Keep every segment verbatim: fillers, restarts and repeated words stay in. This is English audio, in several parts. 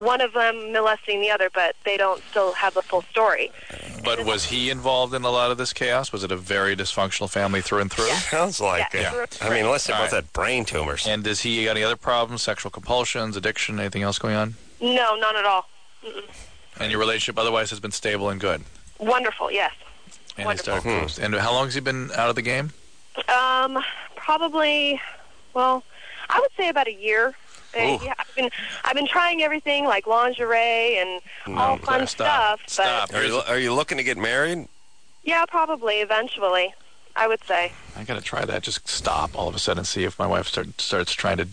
one of them molesting the other, but they don't still have the full story. But was he involved in a lot of this chaos? Was it a very dysfunctional family through and through? Yeah. Sounds like Yeah. it. I mean, unless they All both right. had brain tumors. And does he got any other problems, sexual compulsions, addiction, anything else going on? No, none at all. Mm-mm. And your relationship otherwise has been stable and good? Wonderful, yes. And, Wonderful. it started close. And how long has he been out of the game? Um, probably, well, I would say about a year. Uh, Ooh. yeah, I've been I've been trying everything like lingerie and No, all Claire, fun stop. stuff. Stop. But Are you, are you looking to get married? yeah, probably eventually. I would say. I got to try that. Just stop all of a sudden and see if my wife start, starts trying to...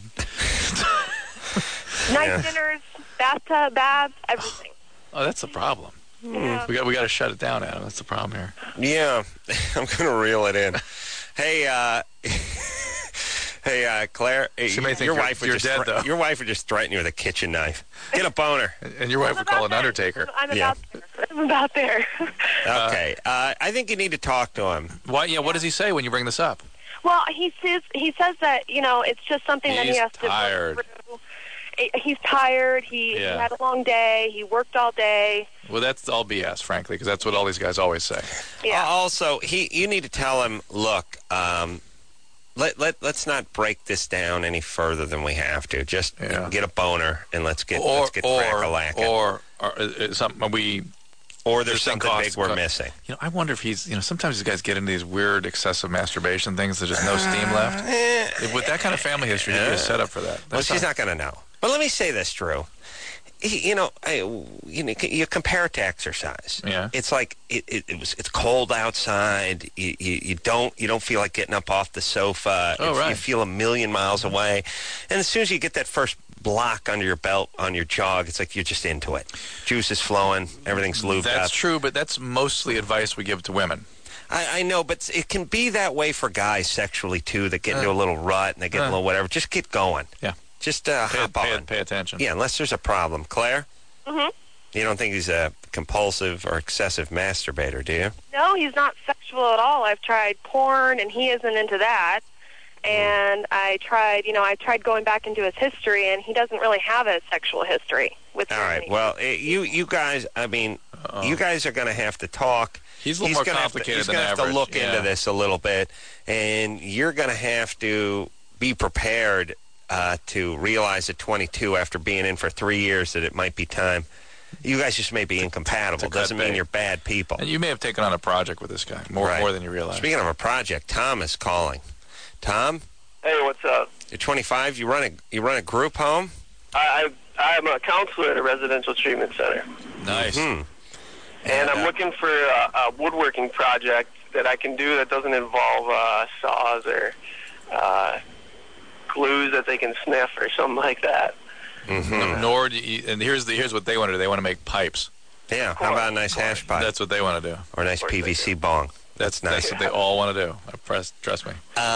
Nice Yeah. dinners, bathtub, baths, everything. Oh, that's the problem. Yeah. We got we got to shut it down, Adam. That's the problem here. Yeah, I'm going to reel it in. Hey, uh... Hey, uh, Claire, hey, She may think your you're- wife would you're just dead, though. your wife would just threaten you with a kitchen knife. Get a boner. And your wife I'm would call about an there. undertaker. I'm Yeah. about there. I'm about there. Okay, uh, I think you need to talk to him. Why? Yeah. What does he say when you bring this up? Well, he says he says that you know it's just something that he He's has to tired. go through. Eh, He's tired. He, Yeah. he had a long day. He worked all day. Well, that's all B S, frankly, because that's what all these guys always say. Yeah. Uh, also, he, you need to tell him, look, um, let let let's not break this down any further than we have to. Just Yeah. get a boner and let's get Or let's get or crack-a-lackin'. or, or uh, something we. Or there's this thing something costs- big we're co- missing. You know, I wonder if he's. You know, sometimes these guys get into these weird excessive masturbation things. There's just no steam left. Eh, With that kind of family history, you'd be a setup for that. well, That's she's not- not going to know. But let me say this, Drew. He- You know, I, you know, you compare it to exercise. Yeah. It's like it, it, it was. It's cold outside. You, you, you don't you don't feel like getting up off the sofa. Oh, If right. You feel a million miles away, and as soon as you get that first block under your belt on your jog, it's like you're just into it. Juice is flowing. Everything's lubed That's up. true, but that's mostly advice we give to women. I, I know, but it can be that way for guys sexually too. That get into Uh. a little rut and they get Uh. a little whatever. Just get going. Yeah. Just uh, Pay, hop pay, on. pay attention. Yeah, unless there's a problem. Claire? Mhm. You don't think he's a compulsive or excessive masturbator, do you? No, he's not sexual at all. I've tried porn, and he isn't into that. And I tried, you know, I tried going back into his history, and he doesn't really have a sexual history with All very right. many- Well, eh, you you guys, I mean, Uh-oh. you guys are going to have to talk. He's a little more gonna have to- complicated he's than gonna have average. to look yeah. into this a little bit, and you're going to have to be prepared uh, to realize at twenty-two, after being in for three years, that it might be time. You guys just may be incompatible. to cut Doesn't mean bait. you're bad people. And you may have taken on a project with this guy, more Right. more than you realize. Speaking of a project, Tom is calling. Tom, Hey, what's up? you're twenty-five. You run a you run a group home. I, I I'm a counselor at a residential treatment center, Nice. Hmm. and I'm uh, looking for a, a woodworking project that I can do that doesn't involve uh, saws or uh, glues that they can sniff or something like that. mhm. Nor do you, and here's the here's what they want to do. They want to make pipes. Yeah. How about a nice hash pipe That's what they want to do. or a nice course P they V C bong? That's nice. That's what they all want to do. I press, trust me.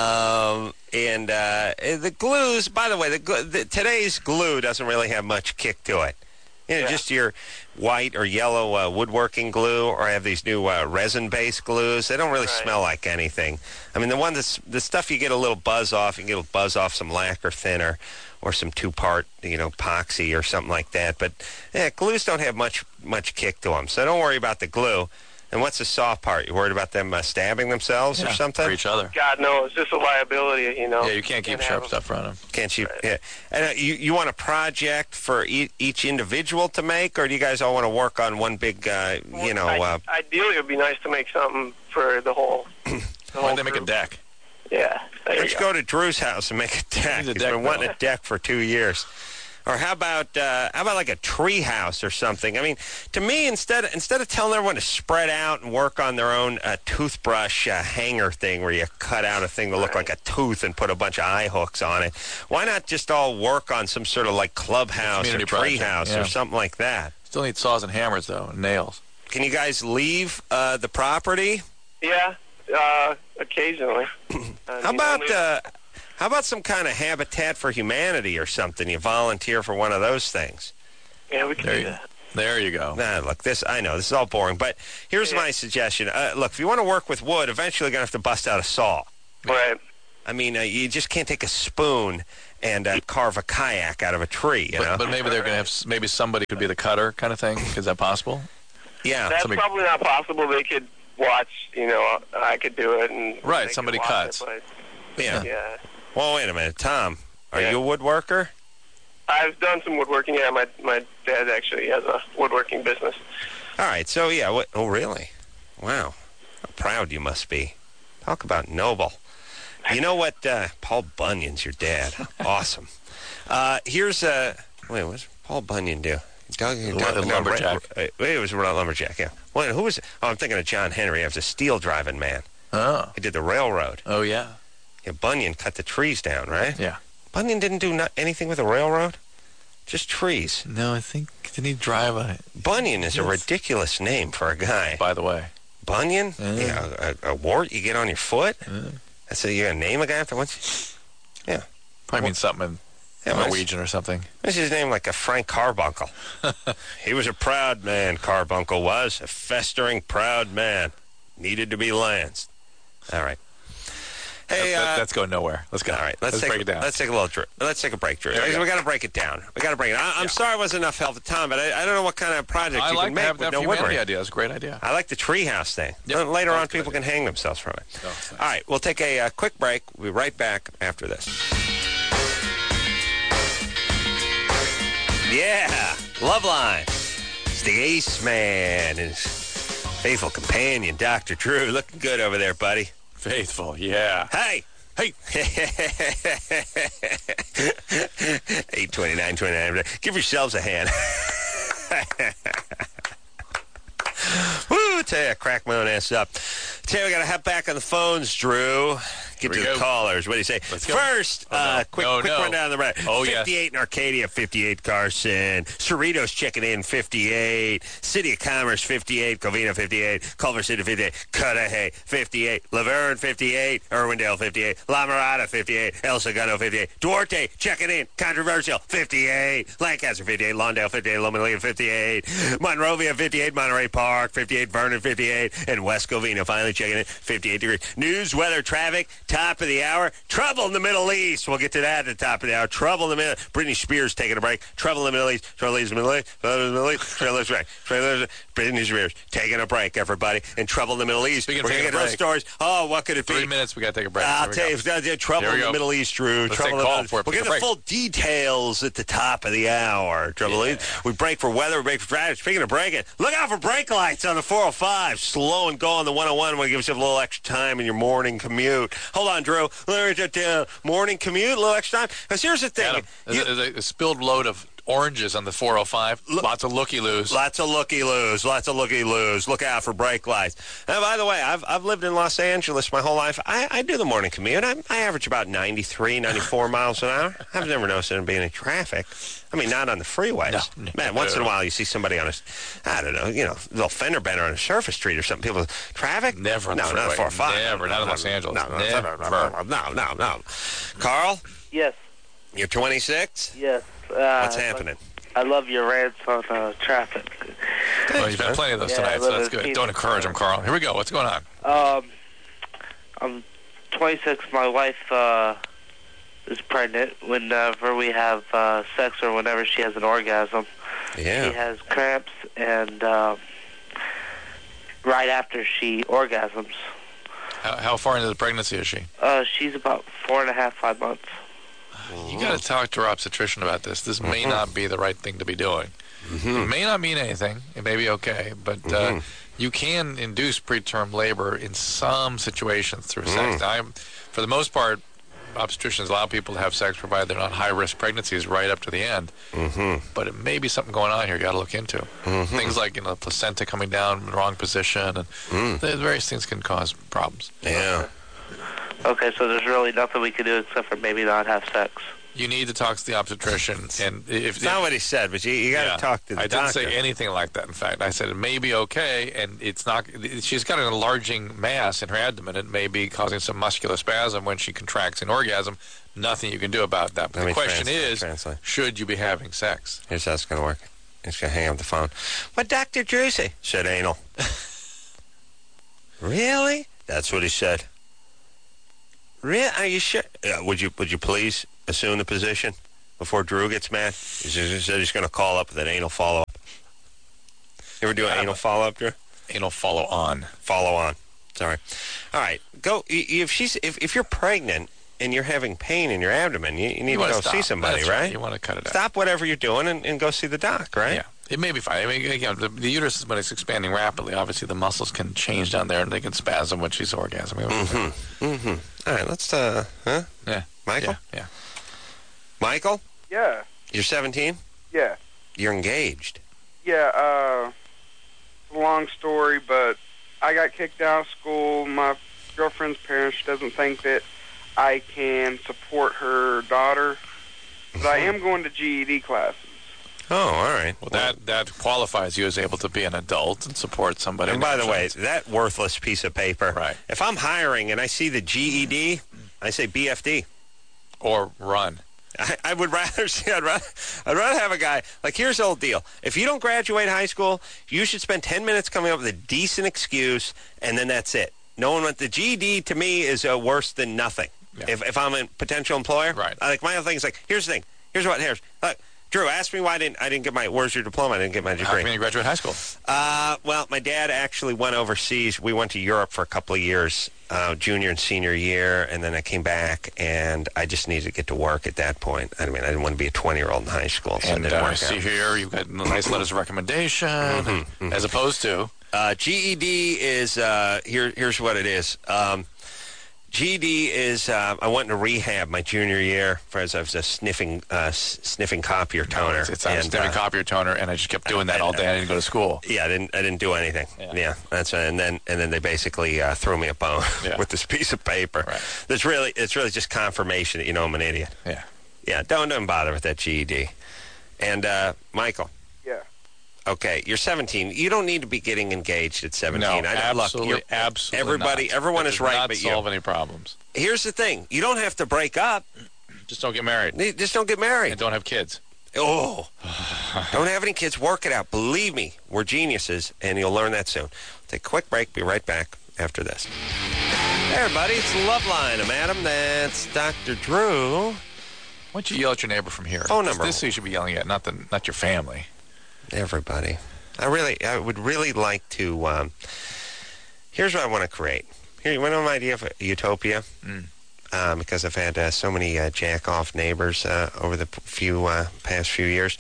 Um, and uh, the glues, by the way, the, glu- the today's glue doesn't really have much kick to it. You know, Yeah. just your white or yellow uh, woodworking glue, or I have these new uh, resin-based glues. They don't really Right. smell like anything. I mean, the one that's the stuff you get a little buzz off. You get a buzz off some lacquer thinner or some two-part, you know, epoxy or something like that. But yeah, glues don't have much much kick to them, so don't worry about the glue. And what's the soft part? You worried about them uh, stabbing themselves or Yeah, something? for each other. God knows, just a liability, you know. Yeah, you can't keep Can't sharp have stuff around them. Can't you? Yeah. And uh, you you want a project for e- each individual to make, or do you guys all want to work on one big, uh, you know? I- Uh, ideally, it would be nice to make something for the whole. The Why whole don't they make a group. deck? Yeah, there let's you go to Drew's house and make a deck. He's a He's deck been wanting builder. a deck for two years. Or how about uh, how about like a tree house or something? I mean, to me, instead instead of telling everyone to spread out and work on their own uh, toothbrush uh, hanger thing, where you cut out a thing to look like a tooth and put a bunch of eye hooks on it, why not just all work on some sort of like clubhouse or Community tree project, house yeah. or something like that? Still need saws and hammers, though, and nails. Can you guys leave uh, the property? Yeah, uh, occasionally. Uh, How you about know, uh, how about some kind of Habitat for Humanity or something? You volunteer for one of those things. yeah, we can There do you, that. there you go. Nah, look, this I know this is all boring, but here's Yeah. my suggestion. Uh, look, if you want to work with wood, eventually you're gonna have to bust out a saw. Right. I mean, uh, you just can't take a spoon and uh, carve a kayak out of a tree, you but, know? but maybe they're going to have, s- maybe somebody could be the cutter kind of thing. Is that possible? Yeah. That's somebody- probably not possible. They could watch, you know, I could do it. and Right, they somebody could watch cuts. It, Yeah. but, yeah. Well, wait a minute. Tom, are Yeah. you a woodworker? I've done some woodworking. Yeah, my my dad actually has a woodworking business. All right. So, yeah. What, oh, really? Wow. How proud you must be. Talk about noble. You know what? Uh, Paul Bunyan's your dad. Awesome. Uh, here's a... Wait, what's Paul Bunyan do? Doug, Doug, the no, lumberjack. Ray, wait, it was a lumberjack, yeah. Well, who was it? Oh, I'm thinking of John Henry. He was a steel-driving man. Oh. He did the railroad. Oh, yeah. Yeah, Bunyan cut the trees down, right? Yeah. Bunyan didn't do not anything with the railroad? Just trees. No, I think, didn't he drive a... Bunyan is a Yes. ridiculous name for a guy. By the way. Bunyan? Yeah. Yeah, a, a wart you get on your foot? Yeah. That's a, you're going to name a guy after once? Yeah. Probably means something in Yeah, well, Norwegian or something. What's his name? Like a Frank Carbuncle. He was a proud man, Carbuncle was. A festering, proud man. Needed to be lanced. All right. Hey, that, that, uh, that's going nowhere. Let's go. all right. Let's, take, break it down. Let's take a little Drew. Let's take a break, Drew. There we We, go. got to break it down. We got to break it. I, I'm Yeah. sorry it wasn't enough help at the time, but I, I don't know what kind of project I you like can make that, with that no humanity woodworking. idea. That's a great idea. I like the treehouse thing. Yep. Later on, That's a good people can hang themselves from it. Oh, thanks. All right, we'll take a uh, quick break. We'll be right back after this. Yeah, Love Line. It's the Ace Man and his faithful companion, Doctor Drew. Looking good over there, buddy. Faithful, yeah. Hey! Hey! eight twenty-nine twenty-nine. Give yourselves a hand. Woo! Tell you, I crack my own ass up. Tell you, we got to hop back on the phones, Drew. Get Here to we the go. callers. What do you say? Let's go. First, Oh, no. uh, quick, No, quick no. rundown of the right. Oh, yes. fifty-eight in Arcadia, fifty-eight Carson. Cerritos checking in, fifty-eight. City of Commerce, fifty-eight. Covina, fifty-eight. Culver City, fifty-eight. Cudahy, fifty-eight. Laverne, fifty-eight. Irwindale, fifty-eight. La Mirada, fifty-eight. El Segundo, fifty-eight. Duarte checking in, controversial, fifty-eight. Lancaster, fifty-eight. Lawndale, fifty-eight. Loma Linda, fifty-eight. Monrovia, fifty-eight. Monterey Park, fifty-eight. Vernon, fifty-eight. And West Covina finally checking in, fifty-eight degrees. News, weather, traffic, top of the hour. Trouble in the Middle East. We'll get to that at the top of the hour. Trouble in the Middle East. Britney Spears taking a break. Trouble in the Middle East. Trouble in the Middle East. Trouble in the Middle East. Trouble in the Middle East. Trouble in the Middle East. Britney Spears taking a break, everybody. And Trouble in the Middle East. Speaking of We're going to taking get a those break. stories. Oh, what could it be? Three minutes, we got to take a break. I'll Here we tell go. you, uh, trouble Here we in the go. Middle East, Drew. Let's trouble take a in call the for it. We'll Take get a the break. full details at the top of the hour. Trouble Yeah. is, we break for weather, we break for traffic. Speaking of breaking, look out for brake lights on the four oh five. Slow and go on the one oh one. Want to give yourself a little extra time in your morning commute. Hold on, Drew. Let me get the morning commute, a little extra time. Because here's the thing. Adam, You- there's a, a spilled load of oranges on the four oh five. Lots of looky-loos. Lots of looky-loos, lots of looky-loos. Look out for brake lights. And by the way, I've I've lived in Los Angeles my whole life. I, I do the morning commute. I, I average about ninety-three, ninety-four miles an hour. I've never noticed there being any traffic. I mean, not on the freeways. No, no, Man, once in a no. while you see somebody on a, I don't know, you know, a little fender bender on a surface street or something. People, traffic? Never on the no, not freeway. four oh five. Never, no, not in no, Los Angeles. No, no, Never. no, no, no, no. Carl, Yes, you're twenty-six? yes. Uh, What's happening? I love your rants on uh, traffic. Well, you've had plenty of those Yeah, tonight, I so love that's it. good. Keep- Don't encourage them, Carl. Here we go. What's going on? Um, I'm twenty-six. My wife uh, is pregnant. Whenever we have uh, sex or whenever she has an orgasm, she Yeah. has cramps, and uh, right after she orgasms, How, how far into the pregnancy is she? uh, she's about four and a half, five months. You got to talk to her obstetrician about this. This may Mhm. not be the right thing to be doing. Mhm. It may not mean anything. It may be okay, but uh, Mhm. you can induce preterm labor in some situations through Mm. sex. Now, I'm, for the most part, obstetricians allow people to have sex provided they're not high-risk pregnancies right up to the end. Mm-hmm. But it may be something going on here you got to look into. Mhm. Things like, you know, placenta coming down in the wrong position, and Mm. the various things can cause problems. Yeah. Okay, so there's really nothing we can do except for maybe not have sex. You need to talk to the obstetrician, and if It's not what he said, but you, you got to Yeah. talk to the I didn't doctor. say anything like that. In fact, I said it may be okay, and it's not. She's got an enlarging mass in her abdomen. It may be causing some muscular spasm when she contracts in orgasm. Nothing you can do about that. But Let the me question translate- is, translate. should you be having sex? Here's how it's going to work. He's going to hang up the phone. What Doctor Drew say? Said anal. Really? That's what he said. Really? Are you sure? uh, would you would you please assume the position before Drew gets mad? He said he's going to call up with an anal follow-up. You ever do an anal follow-up, Drew? Anal follow-on. Follow on. Sorry. All right. Go. If she's if, if you're pregnant and you're having pain in your abdomen, you, you need You to go stop. see somebody, That's right? You want to cut it out. Stop whatever you're doing and, and go see the doc, right? Yeah. It may be fine. I mean, again, the, the uterus, when it's expanding rapidly, obviously the muscles can change down there and they can spasm when she's orgasming. Mm-hmm. Mm-hmm. All right. Let's, uh, huh? Yeah. Michael? Yeah. yeah. Michael? Yeah, You're seventeen? yeah, You're engaged. yeah. Uh, long story, but I got kicked out of school. My girlfriend's parents doesn't think that I can support her daughter, but I am going to G E D classes. Oh, all right. Well, that, that qualifies you as able to be an adult and support somebody. And by the way, that worthless piece of paper, Right. if I'm hiring and I see the G E D, I say B F D. Or run. I, I would rather see, I'd rather, I'd rather have a guy, like, here's the old deal. If you don't graduate high school, you should spend ten minutes coming up with a decent excuse, and then that's it. No one wants, the G E D to me is uh, worse than nothing. Yeah. If, if I'm a potential employer, Right. I, like, my other thing is like, here's the thing. Here's what, here's, look, Drew, ask me why I didn't, I didn't get my, where's your diploma? I didn't get my How degree. can you graduate high school? Uh, well, my dad actually went overseas. We went to Europe for a couple of years, uh, junior and senior year, and then I came back, and I just needed to get to work at that point. I mean, I didn't want to be a twenty-year-old in high school, so And it didn't uh, work see out. here, you've got nice letters of recommendation, Mm-hmm, as opposed to... Uh, G E D is, uh, here, here's what it is. Um, G E D is, uh, I went into rehab my junior year for as I was a sniffing, uh, s- sniffing copier toner. It's, it's I was And, sniffing uh, copier toner, and I just kept doing that all day. I didn't go to school. Yeah, I didn't. I didn't do anything. Yeah. Yeah, that's right. And then and then they basically uh, threw me a bone Yeah. with this piece of paper. Right. That's really it's really just confirmation that you know I'm an idiot. Yeah. Yeah, don't don't bother with that G E D. And uh, Michael, Yeah. okay, you're seventeen. You don't need to be getting engaged at seventeen. No, I, absolutely, look, you're- absolutely Everybody, not. everyone That is does right, not but solve you. any problems. Here's the thing: you don't have to break up. Just don't get married. Just don't get married. And don't have kids. Oh, don't have any kids. Work it out. Believe me, we're geniuses, and you'll learn that soon. Take a quick break. Be right back after this. Hey, everybody, it's the Love Line. I'm Adam. That's Doctor Drew. Why don't you yell at your neighbor from here? Phone This- number. This is who you should be yelling at, not the not your family. Everybody. I really, I would really like to, um, here's what I want to create. Here, you want to know my idea of a utopia? Mm. Um, because I've had uh, so many uh, jack-off neighbors uh, over the p- few uh, past few years.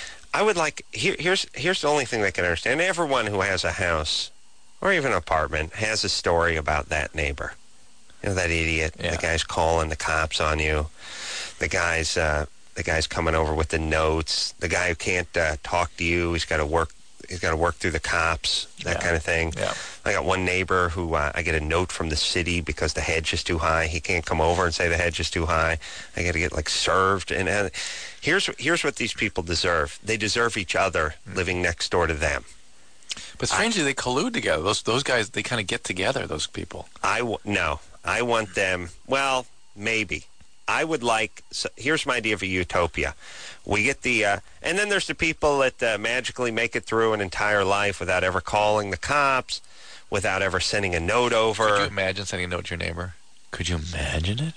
I would like, here, here's here's the only thing they can understand. Everyone who has a house or even an apartment has a story about that neighbor. You know, that idiot. Yeah. The guy's calling the cops on you. The guy's, uh, the guy's coming over with the notes. The guy who can't uh, talk to you, he's got to work He's got to work through the cops, that Yeah. kind of thing. Yeah. I got one neighbor who uh, I get a note from the city because the hedge is too high. He can't come over and say the hedge is too high. I got to get like served. And uh, here's here's what these people deserve. They deserve each other living next door to them. But strangely, they collude together. Those those guys, they kind of get together. Those people. I w- no, I want them. Well, maybe. I would like. So here's my idea of a utopia. We get the, uh, and then there's the people that uh, magically make it through an entire life without ever calling the cops, without ever sending a note over. Could you imagine sending a note to your neighbor? Could you imagine it?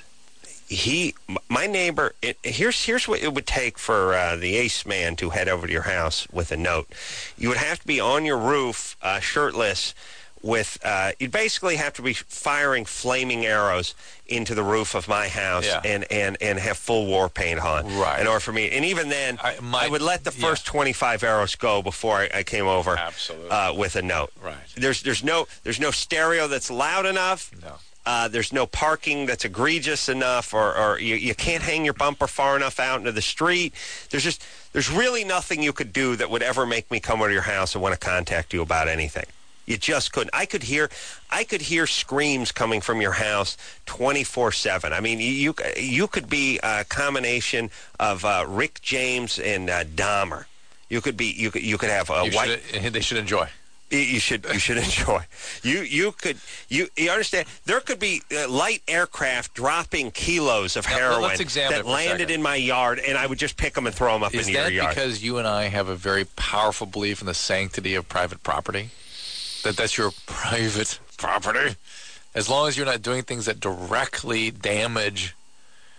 He, m- my neighbor. It, here's here's what it would take for uh, the ace man to head over to your house with a note. You would have to be on your roof, uh, shirtless. With uh, you'd basically have to be firing flaming arrows into the roof of my house Yeah. and, and, and have full war paint on Right. in order for me. And even then, I- my- I would let the yeah. first twenty-five arrows go before I, I came over. Absolutely. Uh, with a note. Right. There's there's no there's no stereo that's loud enough. No. Uh, there's no parking that's egregious enough, or, or you, you can't hang your bumper far enough out into the street. There's just there's really nothing you could do that would ever make me come over to your house and want to contact you about anything. You just couldn't. I could hear, I could hear screams coming from your house twenty-four seven. I mean, you you, you could be a combination of uh, Rick James and uh, Dahmer. You could be. You could. You could have a You white. should, they should enjoy. You- You should you should enjoy. You you could you you understand? There could be uh, light aircraft dropping kilos of Now, heroin let's examine it that for a landed second. in my yard, and I would just pick them and throw them up Is into your that yard. because you and I have a very powerful belief in the sanctity of private property? That that's your private property? As long as you're not doing things that directly damage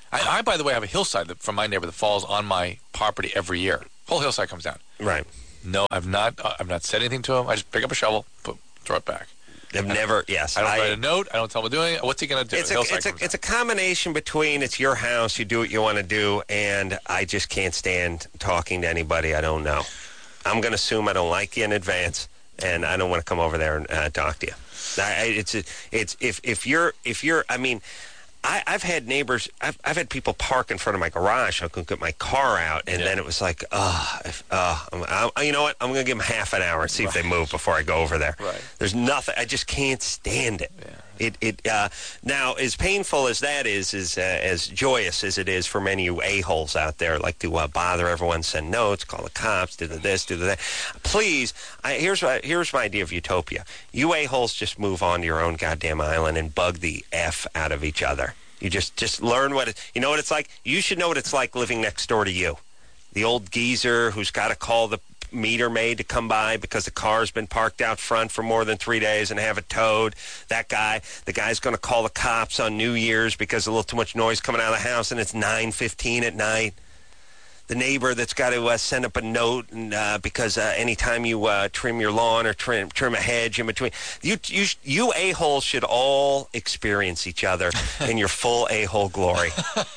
I, I, by the way, have a hillside that, from my neighbor that falls on my property every year. Whole hillside comes down. Right. No, I've not. Uh, I've not said anything to him. I just pick up a shovel, put, throw it back. I've never. Yes. I don't I, write a note. I don't tell him what I'm doing. What's he going to do? It's a, it's, a, it's a combination between it's your house, you do what you want to do, and I just can't stand talking to anybody I don't know. I'm going to assume I don't like you in advance, and I don't want to come over there and uh, talk to you. I, it's it's if if you're if you're I mean. I, I've had neighbors, I've, I've had people park in front of my garage. I couldn't get my car out, and yeah. then it was like, oh, if, uh, I'm, I, you know what? I'm going to give them half an hour and see right. if they move before I go over there. Right. There's nothing. I just can't stand it. Yeah. It it uh, now, as painful as that is, is uh, as joyous as it is for many of you a-holes out there, like to uh, bother everyone, send notes, call the cops, do the this, do the that. Please, I, here's my, here's my idea of utopia. You a-holes just move on to your own goddamn island and bug the F out of each other. You just, just learn what it, you know what it's like? You should know what it's like living next door to you. The old geezer who's got to call the meter maid to come by because the car's been parked out front for more than three days and have it towed. That guy, the guy's going to call the cops on New Year's because a little too much noise coming out of the house and it's nine fifteen at night. The neighbor that's got to uh, send up a note and, uh, because uh, anytime you uh, trim your lawn or trim, trim a hedge in between, you you you a-holes should all experience each other in your full a-hole glory.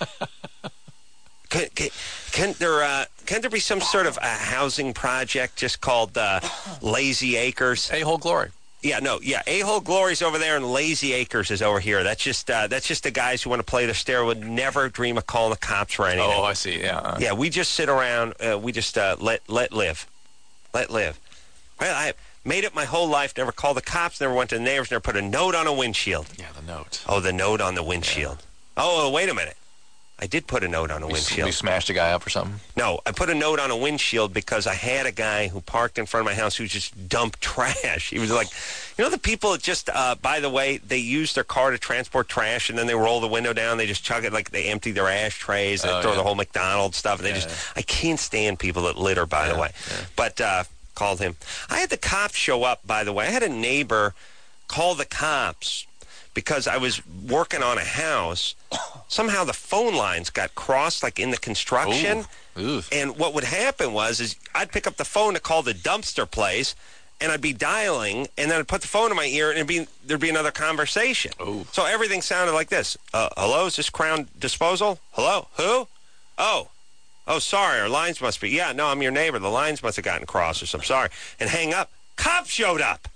Can, can, can there uh, can there be some sort of a housing project just called uh, Lazy Acres? A-hole glory. Yeah, no, yeah. A-hole glory's over there, and Lazy Acres is over here. That's just uh, that's just the guys who want to play the stair would never dream of calling the cops for anything. Oh, I see. Yeah. Uh, yeah, we just sit around. Uh, we just uh, let let live, let live. Well, I made it my whole life. Never called the cops. Never went to the neighbors. Never put a note on a windshield. Yeah, the note. Oh, the note on the windshield. Yeah. Oh, wait a minute. I did put a note on a we, windshield. You smashed a guy up or something? No, I put a note on a windshield because I had a guy who parked in front of my house who just dumped trash. He was like, you know the people that just, uh, by the way, they use their car to transport trash and then they roll the window down, they just chug it like they empty their ashtrays and oh, they throw yeah. the whole McDonald's stuff. And they yeah, just, yeah. I can't stand people that litter, by yeah, the way. Yeah. But uh, called him. I had the cops show up, by the way. I had a neighbor call the cops because I was working on a house. Somehow the phone lines got crossed, like in the construction. Ooh. And what would happen was, is I'd pick up the phone to call the dumpster place, and I'd be dialing, and then I'd put the phone in my ear, and it'd be, there'd be another conversation. Ooh. So everything sounded like this. Uh, hello, is this Crown Disposal? Hello? Who? Oh. Oh, sorry, our lines must be. Yeah, no, I'm your neighbor. The lines must have gotten crossed or something. Sorry. And hang up. Cop showed up.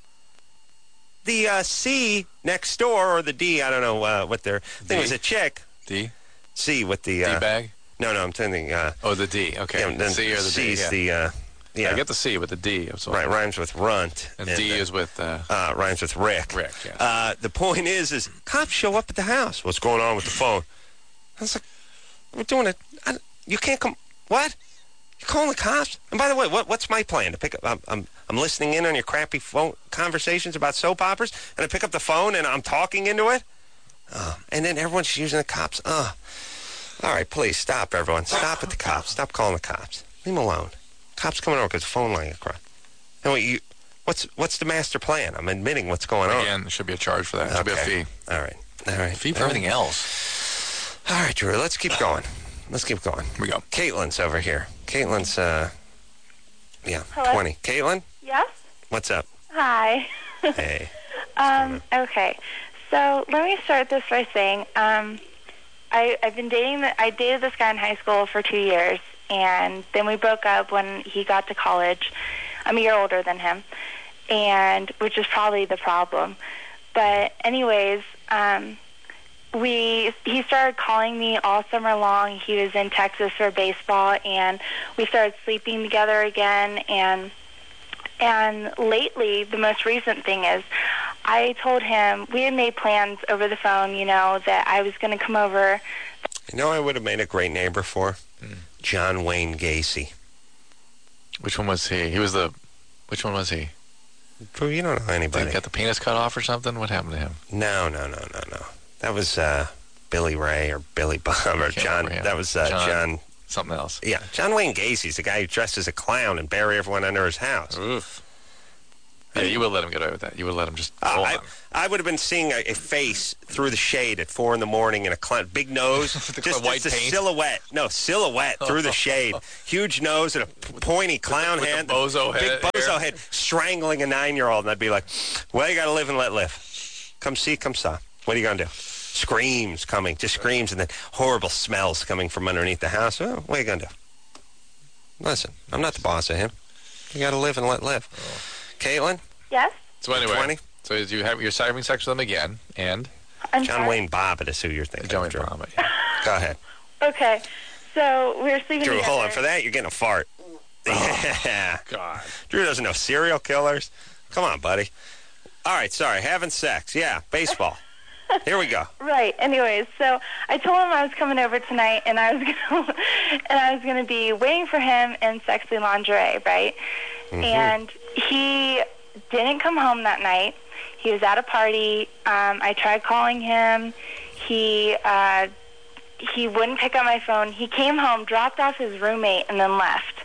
The uh, C next door, or the D, I don't know uh, what their... I think it was a chick. D? C with the... Uh, D-bag? No, no, I'm thinking... Uh, oh, the D. Okay. Yeah, then C or the C's D, yeah. the... Uh, yeah. I get the C with the D. Right, rhymes with runt. And, and D uh, is with... Uh, uh, rhymes with Rick. Rick, yeah. Uh, the point is, is cops show up at the house. What's going on with the phone? I was like, we're doing it. I, you can't come... What? You're calling the cops? And by the way, what, what's my plan? To pick up... I'm, I'm, I'm listening in on your crappy phone conversations about soap operas, and I pick up the phone, and I'm talking into it? Uh, and then everyone's using the cops. Uh, all right, please, stop, everyone. Stop at the cops. Stop calling the cops. Leave them alone. Cops coming over because the phone line across. And what you... What's what's the master plan? I'm admitting what's going on. Again, there should be a charge for that. There should okay. be a fee. All right. All right. A fee for all everything right. else. All right, Drew, let's keep going. Let's keep going. Here we go. Caitlin's over here. Caitlin's, uh, yeah, Hello? twenty. Caitlin? Yes? What's up? Hi. Hey. um, okay. So let me start this by saying, um, I, I've been dating, the, I dated this guy in high school for two years, and then we broke up when he got to college. I'm a year older than him, and which is probably the problem. But anyways, um, we he started calling me all summer long. He was in Texas for baseball, and we started sleeping together again. And and lately, the most recent thing is, I told him we had made plans over the phone. You know that I was going to come over. You know, I would have made a great neighbor for mm. John Wayne Gacy. Which one was he? He was the. Which one was he? Drew, you don't know anybody. Did he get the penis cut off or something? What happened to him? No, no, no, no, no. That was uh, Billy Ray or Billy Bob or John. That was uh, John, John. Something else. Yeah, John Wayne Gacy's the guy who dressed as a clown and bury everyone under his house. Oof. Yeah, you would let him get away with that. You would let him just Oh, pull I, on. I would have been seeing a, a face through the shade at four in the morning and a cl- big nose, The just, white just a paint? silhouette. No, silhouette through the shade. Huge nose and a p- pointy clown with the head. bozo big head bozo hair. head strangling a nine-year-old. And I'd be like, well, you got to live and let live. Come see, come saw. What are you going to do? Screams coming, just screams, and then horrible smells coming from underneath the house. Oh, what are you going to do? Listen, I'm not the boss of him. You got to live and let live. Caitlin? Yes? So anyway, twenty? so you have you're having sex with him again, and I'm John sorry. Wayne Bobbitt is who you're thinking John of, Wayne Drew. Bobbitt. Yeah. Go ahead. Okay. So we were sleeping Drew, together. hold on. For that, you're getting a fart. Yeah. God. Drew doesn't know serial killers. Come on, buddy. All right, sorry. Having sex. Yeah, baseball. Here we go. Right. Anyways, so I told him I was coming over tonight, and I was gonna, and I was going to be waiting for him in sexy lingerie, right? Mm-hmm. And he didn't come home that night. He was at a party. Um, I tried calling him. He uh, he wouldn't pick up my phone. He came home, dropped off his roommate, and then left,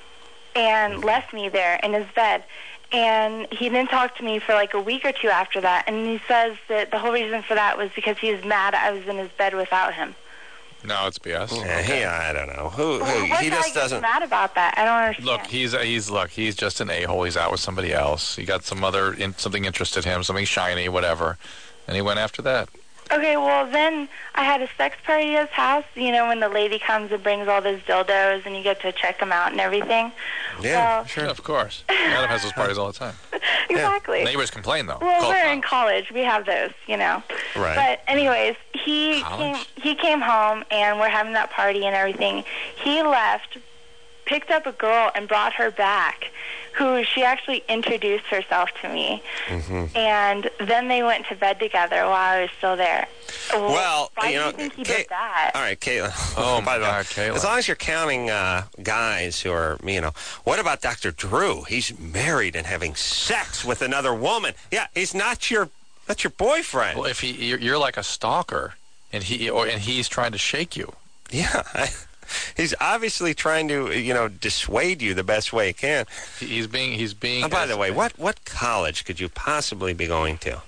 and left me there in his bed. And he didn't talk to me for like a week or two after that. And he says that the whole reason for that was because he was mad I was in his bed without him. No, it's B S. Yeah, he, I don't know. Who, Well, who what he guy just gets doesn't. mad about that? I don't understand. Look, he's he's look, he's just an a-hole. He's out with somebody else. He got some other in, something interested him, something shiny, whatever, and he went after that. Okay, well, then I had a sex party at his house, you know, when the lady comes and brings all those dildos and you get to check them out and everything. Yeah, Well, sure. Yeah, of course. Adam has those parties all the time. Exactly. Neighbors complain though. Well, Call we're in cops. college. We have those, you know. Right. But anyways, he came, College? he came home and we're having that party and everything. He left, picked up a girl and brought her back, who she actually introduced herself to me. Mm-hmm. And then they went to bed together while I was still there. Well, why you do know, you think he Kate- did that? All right, Caitlin. Oh, By my the way, God, Caitlin. as long as you're counting uh, guys who are, you know, what about Doctor Drew? He's married and having sex with another woman. Yeah, he's not your, not your boyfriend. Well, if he, you're, you're like a stalker, and he or and he's trying to shake you. Yeah, I, he's obviously trying to, you know, dissuade you the best way he can. He, he's being he's being. Oh, by as- the way, what what college could you possibly be going to?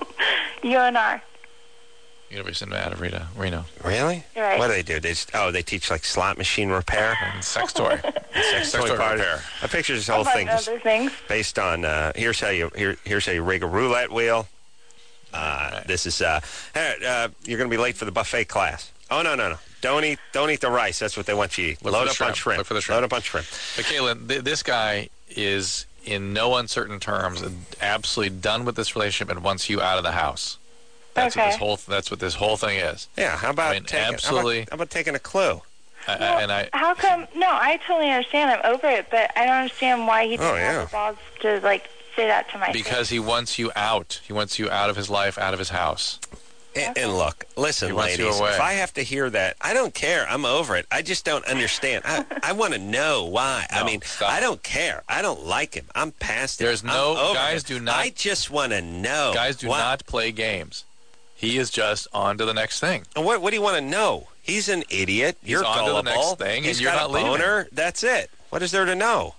U N R. University of Nevada, Reno, Reno, Really? You're right. What do they do? They just, oh, they teach like slot machine repair, and sex toy. sex Sex toy toy party. repair. I picture this whole Among thing just other things. based on uh, here's how you here, here's how you rig a roulette wheel. Uh, Right. This is uh, hey, uh, you're going to be late for the buffet class. Oh no no no! Don't eat don't eat the rice. That's what they want you to eat. Look Load for the up on shrimp. shrimp. Look for the shrimp. Load up on shrimp. But Caitlin, th- this guy is in no uncertain terms absolutely done with this relationship and wants you out of the house. That's what Okay. this whole that's what this whole thing is. Yeah. How about I mean, taking, absolutely- How about, how about taking a clue? I, I- Well, and I how come? No, I totally understand. I'm over it, but I don't understand why he didn't Oh, yeah. have the balls to like say that to my face. because he wants you out. He wants you out of his life, out of his house. And, and look, listen, He wants you ladies. away. If I have to hear that, I don't care. I'm over it. I just don't understand. I, I want to know why. I No, mean, stop. I don't care. I don't like him. I'm past it. There's I'm no- over guys it. do not- I just want to know. Guys do why. not play games. He is just on to the next thing. And What, what do you want to know? He's an idiot. He's You're on to the gullible. next thing, and He's you're got not a leaving. boner. That's it. What is there to know?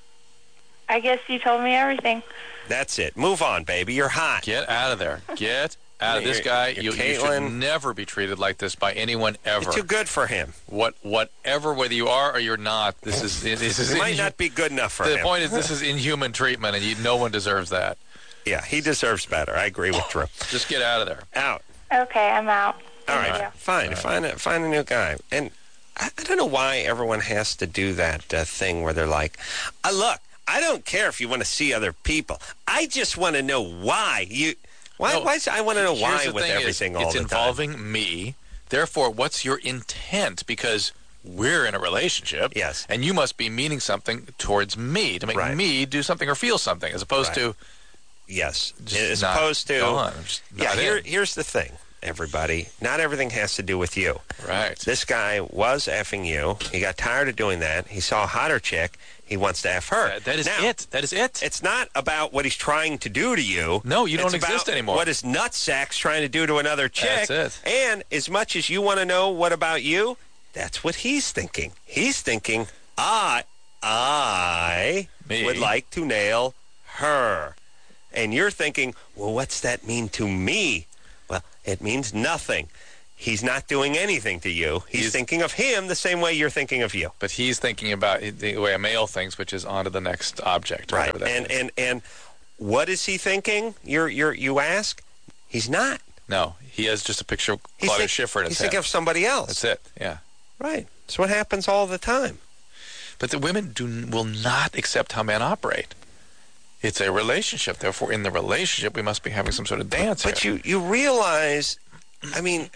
I guess you told me everything. That's it. Move on, baby. You're hot. Get out of there. Get out of You're- this guy. you're You, you should Caitlin. never be treated like this by anyone ever. You're too good for him. What, whatever, whether you are or you're not, this is this is He might inhu- not be good enough for The him. point is, this is inhuman treatment, and you, no one deserves that. Yeah, he deserves better. I agree with Drew. Just get out of there. Out. Okay, I'm out. All Thank right, you. fine. Find a find a new guy. And I, I don't know why everyone has to do that uh, thing where they're like, uh, "Look, I don't care if you want to see other people. I just want to know why you. Why? No, why is, I want to know Here's why the with thing is, everything all it's the involving me. Therefore, what's your intent? Because we're in a relationship. Yes. And you must be meaning something towards me to make Right. me do something or feel something, as opposed Right. to time. Yes, just as not opposed to. gone. Just Yeah. not Here, in. here's the thing, everybody. Not everything has to do with you. Right. This guy was effing you. He got tired of doing that. He saw a hotter chick. He wants to F her. That- that is Now, it. That is it. It's not about what he's trying to do to you. No, you don't It's exist about anymore. What his nutsack's trying to do to another chick. That's it. And as much as you want to know what about you, that's what he's thinking. He's thinking, I, I Me. would like to nail her. And you're thinking, well, what's that mean to me? Well, it means nothing. He's not doing anything to you. He's, he's thinking of him the same way you're thinking of you. But he's thinking about the way a male thinks, which is on to the next object. Right. That and, is. and and what is he thinking? You're you're you ask? He's not. No, he has just a picture of He's Claudia think, Schiffer in his He's head. thinking of somebody else. That's it. Yeah. Right. That's what happens all the time. But the women do will not accept how men operate. It's a relationship. Therefore, in the relationship, we must be having some sort of dance. But here. you you realize, I mean,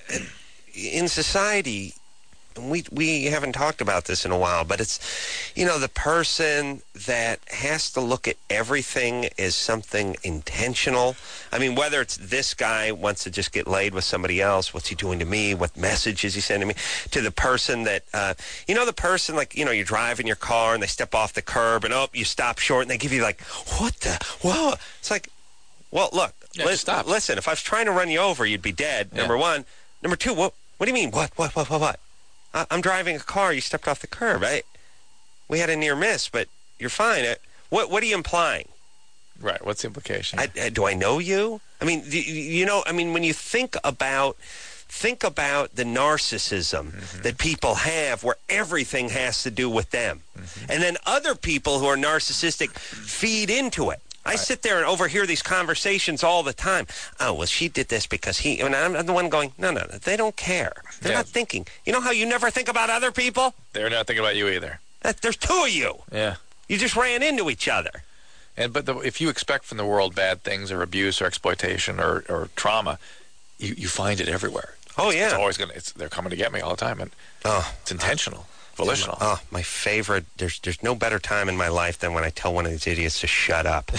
in society, we we haven't talked about this in a while, but it's, you know, the person that has to look at everything as something intentional. I mean, whether it's this guy wants to just get laid with somebody else, what's he doing to me? What message is he sending me? To the person that, uh, you know, the person, like, you know, you're driving your car and they step off the curb and, oh, you stop short and they give you like, what the, whoa. It's like, well, look, yeah, listen, stop. listen, if I was trying to run you over, you'd be dead, Yeah. number one. Number two, what, what do you mean? What, what, what, what, what? I, I'm driving a car. You stepped off the curb. I, we had a near miss, but you're fine. I, what, what are you implying? Right. What's the implication? I, I, do I know you? I mean, do, you know, I mean, when you think about, think about the narcissism mm-hmm. that people have where everything has to do with them. Mm-hmm. And then other people who are narcissistic feed into it. I right. sit there and overhear these conversations all the time. Oh, well, she did this because he... And I'm the one going, no, no, no, they don't care. They're yeah. not thinking. You know how you never think about other people? They're not thinking about you either. That, there's two of you. Yeah. You just ran into each other. And But the, if you expect from the world bad things or abuse or exploitation or, or trauma, you, you find it everywhere. Oh, it's, yeah. It's always going to... They're coming to get me all the time. And oh, it's intentional. Volitional. Oh, my favorite. There's there's no better time in my life than when I tell one of these idiots to shut up.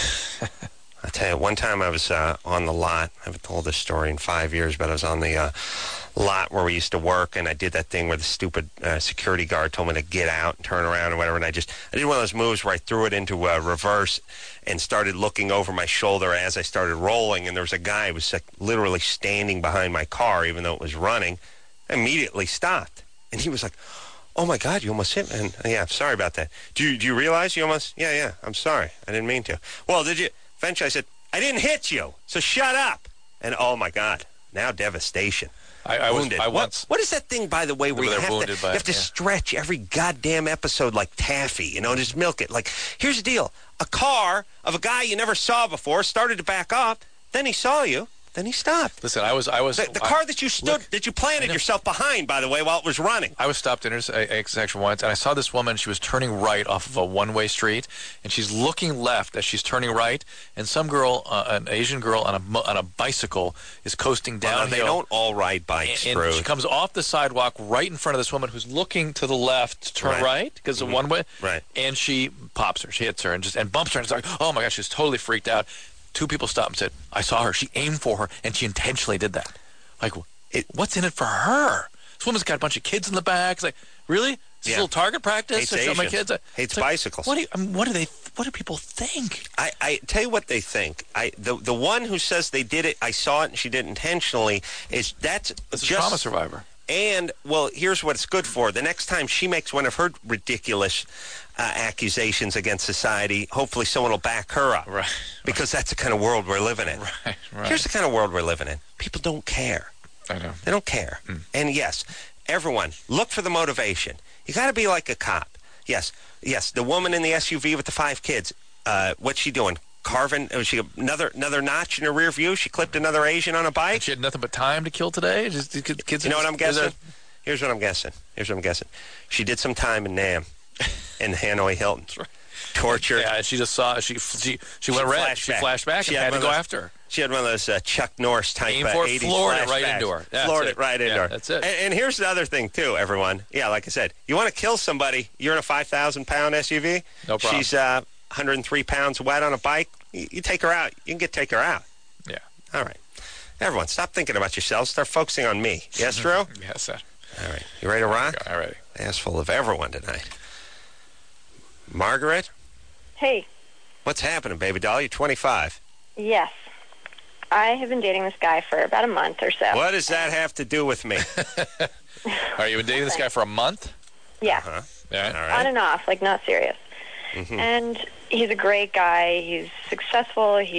I tell you, one time I was uh, on the lot. I haven't told this story in five years, but I was on the uh, lot where we used to work, and I did that thing where the stupid uh, security guard told me to get out and turn around or whatever, and I just, I did one of those moves where I threw it into uh, reverse and started looking over my shoulder as I started rolling, and there was a guy who was like, literally standing behind my car, even though it was running. I immediately stopped, and he was like, oh, my God, you almost hit me. And, yeah, sorry about that. Do you, do you realize you almost... Yeah, yeah, I'm sorry. I didn't mean to. Well, did you... Eventually, I said, I didn't hit you, so shut up. And, oh, my God, now devastation. I, I was wounded. I what, once, what is that thing, by the way, where you have to, you have to yeah. stretch every goddamn episode like taffy, you know, just milk it? Like, here's the deal. A car of a guy you never saw before started to back up. Then he saw you. Then he stopped. Listen, I was, I was the, the I, car that you stood, look, that you planted yourself behind, by the way, while it was running. I was stopped at an intersection once, and I saw this woman. She was turning right off of a one-way street, and she's looking left as she's turning right. And some girl, uh, an Asian girl on a on a bicycle, is coasting downhill. Well, they don't all ride bikes, and, and she comes off the sidewalk right in front of this woman who's looking to the left to turn right because mm-hmm. of one way. Right. And she pops her, she hits her, and just and bumps her, and it's like, oh my gosh, she's totally freaked out. Two people stopped and said, I saw her. She aimed for her, and she intentionally did that. Like, it, what's in it for her? This woman's got a bunch of kids in the back. It's like, really? Is this yeah. a little target practice? Hates I show my kids. Hates like, bicycles. What do, you, I mean, what do they? What do people think? I, I tell you what they think. I the the one who says they did it, I saw it, and she did it intentionally. Is that's it's just a trauma survivor. And, well, here's what it's good for. The next time she makes one of her ridiculous uh, accusations against society, hopefully someone will back her up. Right. Because that's the kind of world we're living in. Right, right. Here's the kind of world we're living in. People don't care. I know. They don't care. Mm. And, yes, everyone, look for the motivation. You got to be like a cop. Yes, yes, the woman in the S U V with the five kids, uh, what's she doing? Carving, was she another another notch in her rear view? She clipped another Asian on a bike. And she had nothing but time to kill today. Just kids. You know what I'm guessing? Here's what I'm guessing. Here's what I'm guessing. She did some time in Nam, in Hanoi Hilton. Tortured. Yeah, she just saw. She she she went she red. She back. flashed back she and had, had to go those, after her. She had one of those uh, Chuck Norris type Aim uh, for eighties floored it right flashbacks. into her. Yeah, floored it. it right into yeah, her. That's it. And, and here's the other thing too, everyone. Yeah, like I said, you want to kill somebody? You're in a five thousand pound S U V. No problem. She's uh, one hundred three pounds wet on a bike. You, you take her out. You can get take her out. Yeah. All right. Everyone, stop thinking about yourselves. Start focusing on me. Yes, Drew? Yes, sir. All right. You ready to rock? All right. Ass full of everyone tonight. Margaret? Hey. What's happening, baby doll? You're twenty-five. Yes. I have been dating this guy for about a month or so. What does that have to do with me? Are you been dating this guy for a month? Yeah. Uh-huh. Yeah. All right. On and off, like not serious. Mm-hmm. And he's a great guy. He's successful. He's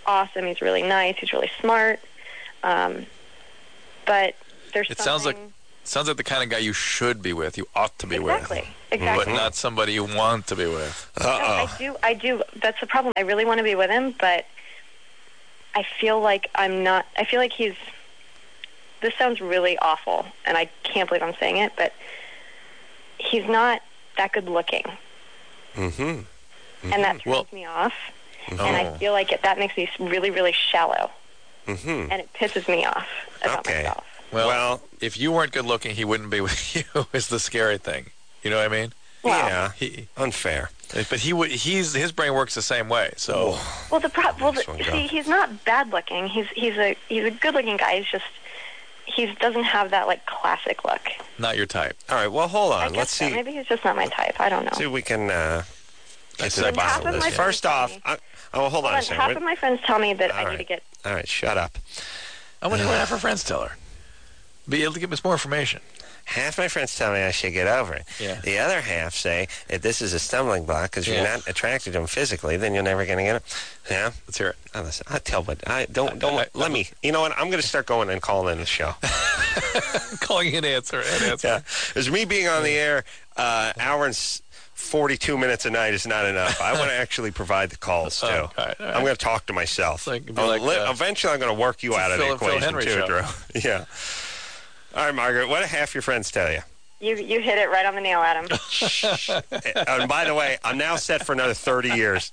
awesome. He's really nice. He's really smart. Um, but there's It something... sounds like sounds like the kind of guy you should be with, you ought to be exactly. with. Exactly. But not somebody you want to be with. No, I do. I do. That's the problem. I really want to be with him, but I feel like I'm not. I feel like he's. This sounds really awful, and I can't believe I'm saying it, but he's not that good looking. Mm-hmm. Mm-hmm. And that turns Well, me off. oh. And I feel like it, that makes me really, really shallow. Mm-hmm. And it pisses me off about Okay. myself. Well, Well- if you weren't good looking, he wouldn't be with you. Is the scary thing. You know what I mean? Well, Yeah. He, Unfair. but he would. He's his brain works the same way. So well, the pro- well, the, This one see, go. he's not bad looking. He's he's a he's a good looking guy. He's just he doesn't have that like classic look. not your type. All right. Well, hold I on. guess Let's so. see. Maybe he's just not my type. I don't know. See if we can uh, get to the Then bottom half of of this. my here. First friends off, tell I, oh, hold on Hold a on, second. half Wait- of my friends tell me that All I right. need to get. All right, shut up. I wonder what half her friends tell her. Be able to give us more information. Half my friends tell me I should get over it. Yeah. The other half say if this is a stumbling block because you're Yeah. not attracted to him physically, then you're never going to get it. Yeah. Let's hear it. Oh, listen, I tell, but I don't don't I- I- let me. You know what? I'm going to start going and calling in the show. Calling an answer. An answer. Yeah. Because me being on the air, uh, hour and s- forty-two minutes a night is not enough. I want to actually provide the calls too. Oh, all right, all right. I'm going to talk to myself. Like- be I'll like, li- uh, eventually, I'm going to work you it's a out of the Phil- Phil equation Henry too, show. Drew. Yeah. All right, Margaret. What do half your friends tell you? You you hit it right on the nail, Adam. And by the way, I'm now set for another thirty years.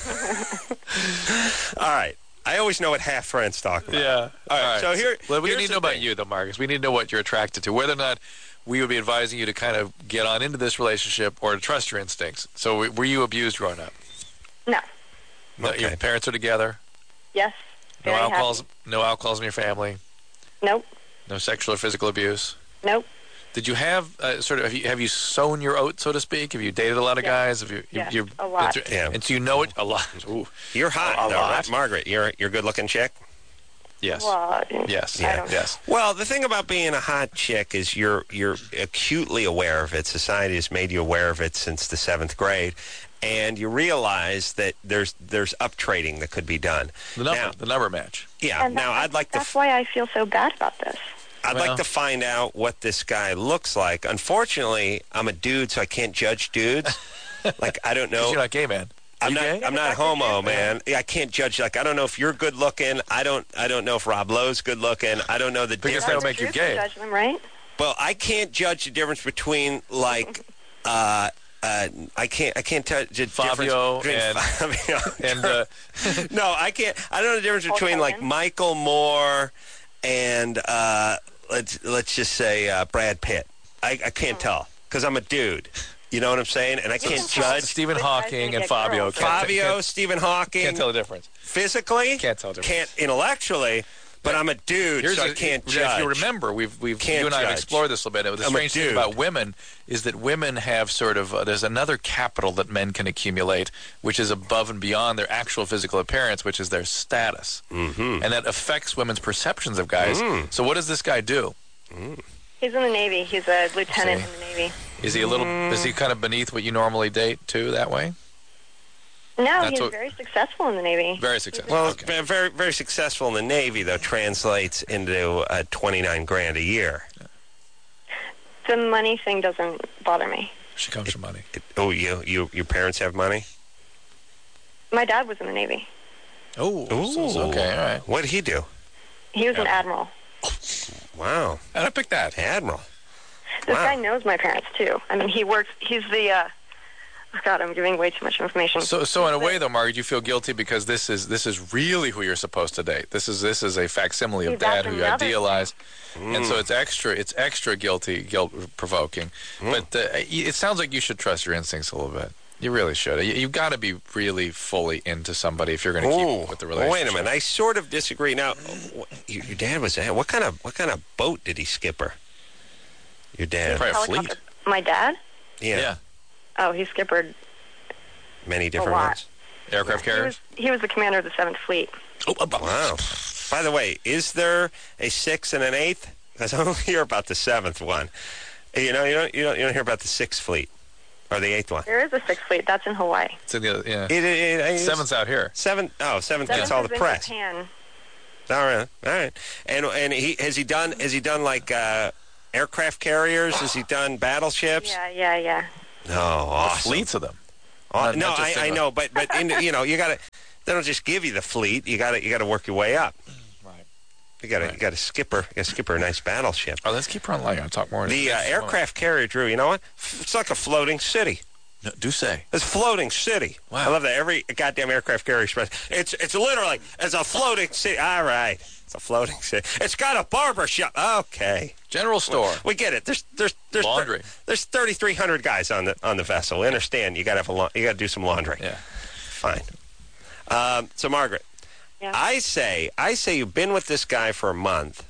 All right. I always know what half friends talk about. Yeah. All right. so here- well, we here's need to the know about thing. you, though, Marcus. We need to know what you're attracted to. Whether or not we would be advising you to kind of get on into this relationship or to trust your instincts. So, w- were you abused growing up? No. No, Okay. Your parents are together. Yes. No Very alcohols. happy. No alcohols in your family. Nope. No sexual or physical abuse. Nope. Did you have uh, sort of have you, have you sown your oat, so to speak? Have you dated a lot of Yes. guys? Have you? you Yes, you've a lot. been through- Yeah. And so you know it a lot. Ooh. You're hot, A though, lot. right? Margaret, you're you're a good-looking chick. Yes. Well, Yes. I don't Yes. Well, the thing about being a hot chick is you're you're acutely aware of it. Society has made you aware of it since the seventh grade, and you realize that there's there's up trading that could be done. The number. Now, the number match. yeah. And Now, that- I'd like to That's why I feel so bad about this. I'd Well- like to find out what this guy looks like. Unfortunately, I'm a dude, so I can't judge dudes. Like I don't 'Cause know. You're not gay, man. I'm You not. gay? I'm not homo, man. I can't judge. Like I don't know if you're good looking. I don't. I don't know if Rob Lowe's good looking. I don't know the Because difference. that'll make you Truth gay. will judge them, right? Well, I can't judge the difference between like. uh uh, I can't. I can't tell the Fabio difference between and- Fabio. And uh, no, I can't. I don't know the difference Hulk between like Hogan? Michael Moore and uh, let's let's just say uh, Brad Pitt. I, I can't tell because I'm a dude. You know what I'm saying? And I can can't tell. judge Stephen Which guy's Hawking gonna and get Fabio. girls? Can't, Fabio, can't, Stephen Hawking. can't tell the difference. Physically, Can't tell the difference. can't intellectually, but I'm a dude, Here's so I a- can't if judge. you remember, we've we've Can't you and I have judge. explored this a little bit. The I'm a strange thing dude. about women is that women have sort of uh, there's another capital that men can accumulate, which is above and beyond their actual physical appearance, which is their status, mm-hmm. and that affects women's perceptions of guys. Mm. So what does this guy do? He's in the Navy. He's a lieutenant See? in the Navy. Is he a little? Is he kind of beneath what you normally date too? That way? No, That's he's what- very successful in the Navy. Very successful. Well, Okay. v- very very successful in the Navy though translates into uh, twenty-nine grand a year. The money thing doesn't bother me. She comes from money. It- oh, you you your parents have money? My dad was in the Navy. Oh, so- so- okay, all right. What did he do? He was an Yeah. admiral. Wow, And I picked that. admiral. This Wow. guy knows my parents too. I mean, he works. He's the. Uh, oh God, I'm giving way too much information. So, so in a way, though, Margaret, you feel guilty because this is this is really who you're supposed to date. This is this is a facsimile of See, dad that's who you another idealize, Mm. and so it's extra it's extra guilty, guilt provoking. But uh, it sounds like you should trust your instincts a little bit. You really should. You, you've got to be really fully into somebody if you're going to Ooh, keep with the well, relationship. wait a minute. I sort of disagree. Now, wh- your, your dad was what kind of what kind of boat did he skipper? Your dad, Probably a fleet. Helicopter- My dad? yeah, Yeah. Oh, he skippered. many different lot. ones. Aircraft He carriers. was, he was the commander of the Seventh Fleet. Oh, uh, Wow. By the way, is there a sixth and an eighth? Because I don't hear about the seventh one. You know, you don't you don't you don't hear about the Sixth Fleet. Or the eighth one? There is a sixth fleet. That's in Hawaii. It's in the, yeah. It, it, it, Seventh's out here. Seven, oh, seventh Seventh gets all is the in press. Japan. All right, all right. And and he has he done has he done like uh, aircraft carriers? Has he done battleships? Yeah, yeah, yeah. No, awesome. Fleets of them. Oh, Not- no, not just I, I single. know, but but in, you know, you got to. They don't just give you the fleet. You got to you got to work your way up. Right. You got to Right. you got to skipper. You got to skipper a nice battleship. Oh, let's keep her on line. I'll talk more. The uh, aircraft carrier, Drew. You know what? It's like a floating city. No, do say. It's a floating city. Wow. I love that. Every goddamn aircraft carrier express. It's it's literally it's a floating city. All right, it's a floating city. It's got a barber shop. Okay, General store. we get it. There's there's there's Laundry. There's thirty-three hundred guys on the on the vessel. We understand. You got to have a la- you got to do some laundry. Yeah. Fine. Um, so Margaret, Yeah. I say I say you've been with this guy for a month.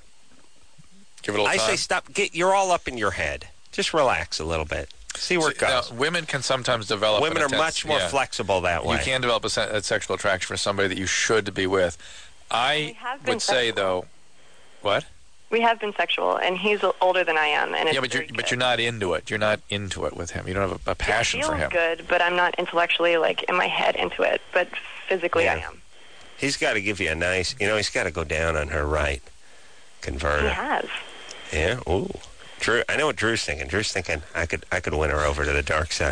Give it a little I time. say stop. Get you're all up in your head. Just relax a little bit. See where it Now, goes. women can sometimes develop. Women an are intense- much more yeah. flexible that way. You can develop a, se- a sexual attraction for somebody that you should be with. I have been would say sexual. though, what? We have been sexual, and he's older than I am, and it's Yeah, but you're very but good. you're not into it. You're not into it with him. You don't have a, a passion it feels for him. good, but I'm not intellectually, like, in my head into it. But physically, Yeah. I am. He's got to give you a nice, you know, he's got to go down on her right. Convert He her. has. Yeah. Ooh. Drew, I know what Drew's thinking. Drew's thinking I could I could win her over to the dark side.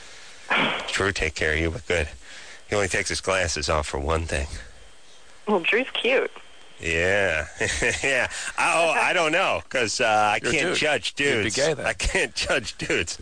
Drew, take care of you, but good. He only takes his glasses off for one thing. Well, Drew's cute. Yeah. yeah. Oh, I don't know, because uh, I You're a can't dude. judge You'd be dudes. gay then. I can't judge dudes.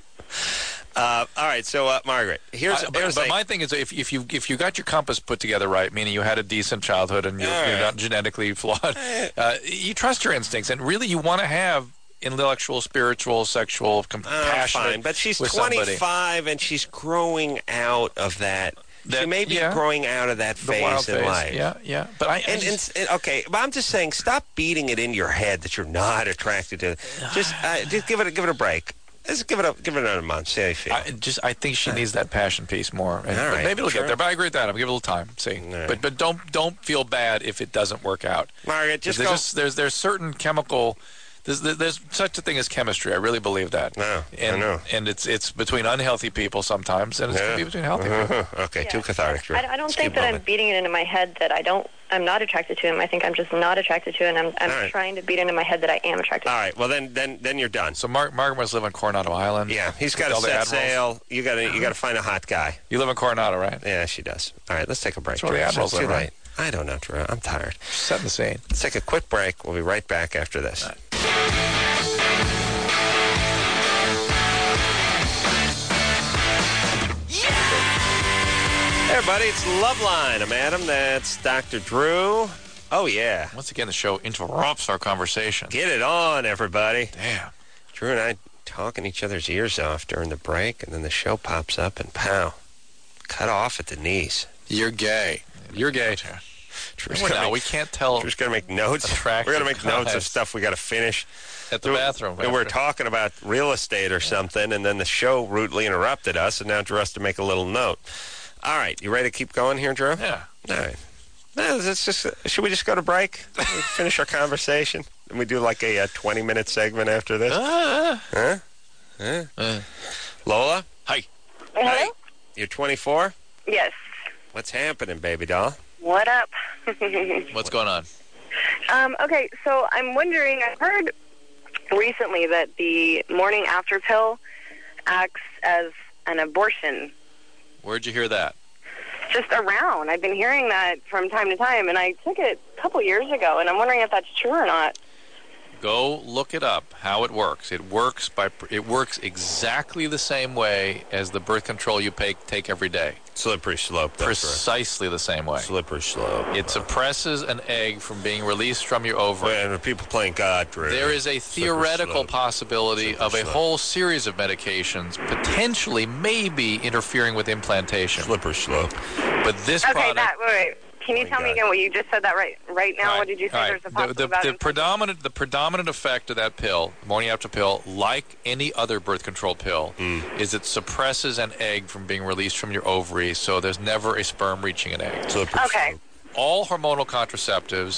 Uh, all right, so uh, Margaret, here's, I- but here's but a, my thing is, if if you if you got your compass put together right, meaning you had a decent childhood and you're, All you're right. not genetically flawed, uh, you trust your instincts, and really you want to have intellectual, spiritual, sexual, uh, compassionate. fine, but she's with somebody. twenty-five and she's growing out of that. she That- may be yeah. growing out of that The phase wild in phase. life. Yeah, yeah. But I, I And, just- and, and okay, but I'm just saying, stop beating it in your head that you're not attracted to. Just, uh, just give it, a, give it a break. Just give it, a, give it another month. See how you feel. I just I think she needs that passion piece more. And, All but right, maybe it'll sure. get there. But I agree with that. I'll give it a little time. See, right. but but don't don't feel bad if it doesn't work out. Margaret, just there's go. just there's there's certain chemical. There's, there's such a thing as chemistry. I really believe that. No, I and, know. And it's it's between unhealthy people sometimes, and it's Yeah. can be between healthy people. okay, Yeah. too cathartic. Drew. I, I don't Let's think keep that I'm moving. beating it into my head that I don't. I'm not attracted to him. I think I'm just not attracted to him. And I'm, I'm All right. trying to beat into my head that I am attracted. All right, well then, then, then you're done. So Mark Mark must live on Coronado Island. Yeah, he's with got to all the set admirals. sail. You got to, you got to find a hot guy. You live in Coronado, right? Yeah, she does. All right, let's take a break. That's where the Drew. admirals It's too live, right? late. I don't know, Drew. I'm tired. Setting the scene. Let's take a quick break. We'll be right back after this. Hey, everybody, it's Loveline. I'm Adam. That's Doctor Drew. Oh, yeah. Once again, the show interrupts our conversation. Get it on, everybody. Damn. Drew and I talking each other's ears off during the break, and then the show pops up and pow. Cut off at the knees. You're gay. You're gay. too. Drew's Well, gonna now make- we can't tell Drew's going to make notes. Attractive We're going to make notes of guys. stuff we got to finish. at the bathroom. And we're after. talking about real estate or something, and then the show rudely interrupted us, and now Drew has to make a little note. All right, you ready to keep going here, Drew? Yeah. All right. No, let's just, should we just go to break? We finish our conversation? And we do like a, uh twenty-minute segment after this? Uh, Huh? Huh? uh. Lola? Hi. Hello? You're twenty-four? Yes. What's happening, baby doll? What up? What's going on? um, okay, so I'm wondering, I heard recently that the morning after pill acts as an abortion. Where'd you hear that? Just around. I've been hearing that from time to time, and I took it a couple years ago, and I'm wondering if that's true or not. Go look it up. How it works. It works by. It works exactly the same way as the birth control you pay, take every day. Slippery slope. That's Precisely the same way. right. Slippery slope. It suppresses an egg from being released from your ovary. And the people playing God, Drew. There is a theoretical slope. possibility Slippery of a slope. whole series of medications potentially maybe interfering with implantation. Slippery slope. But this Okay, product... that, wait, wait. Can you my tell me God. again what you just said that right right now? All right, What did you say? all right. There's a The, possibility the, about the implantation? predominant the predominant effect of that pill, morning after pill, like any other birth control pill, Mm. is it suppresses an egg from being released from your ovary, so there's never a sperm reaching an egg. Slippery Okay. slope. All hormonal contraceptives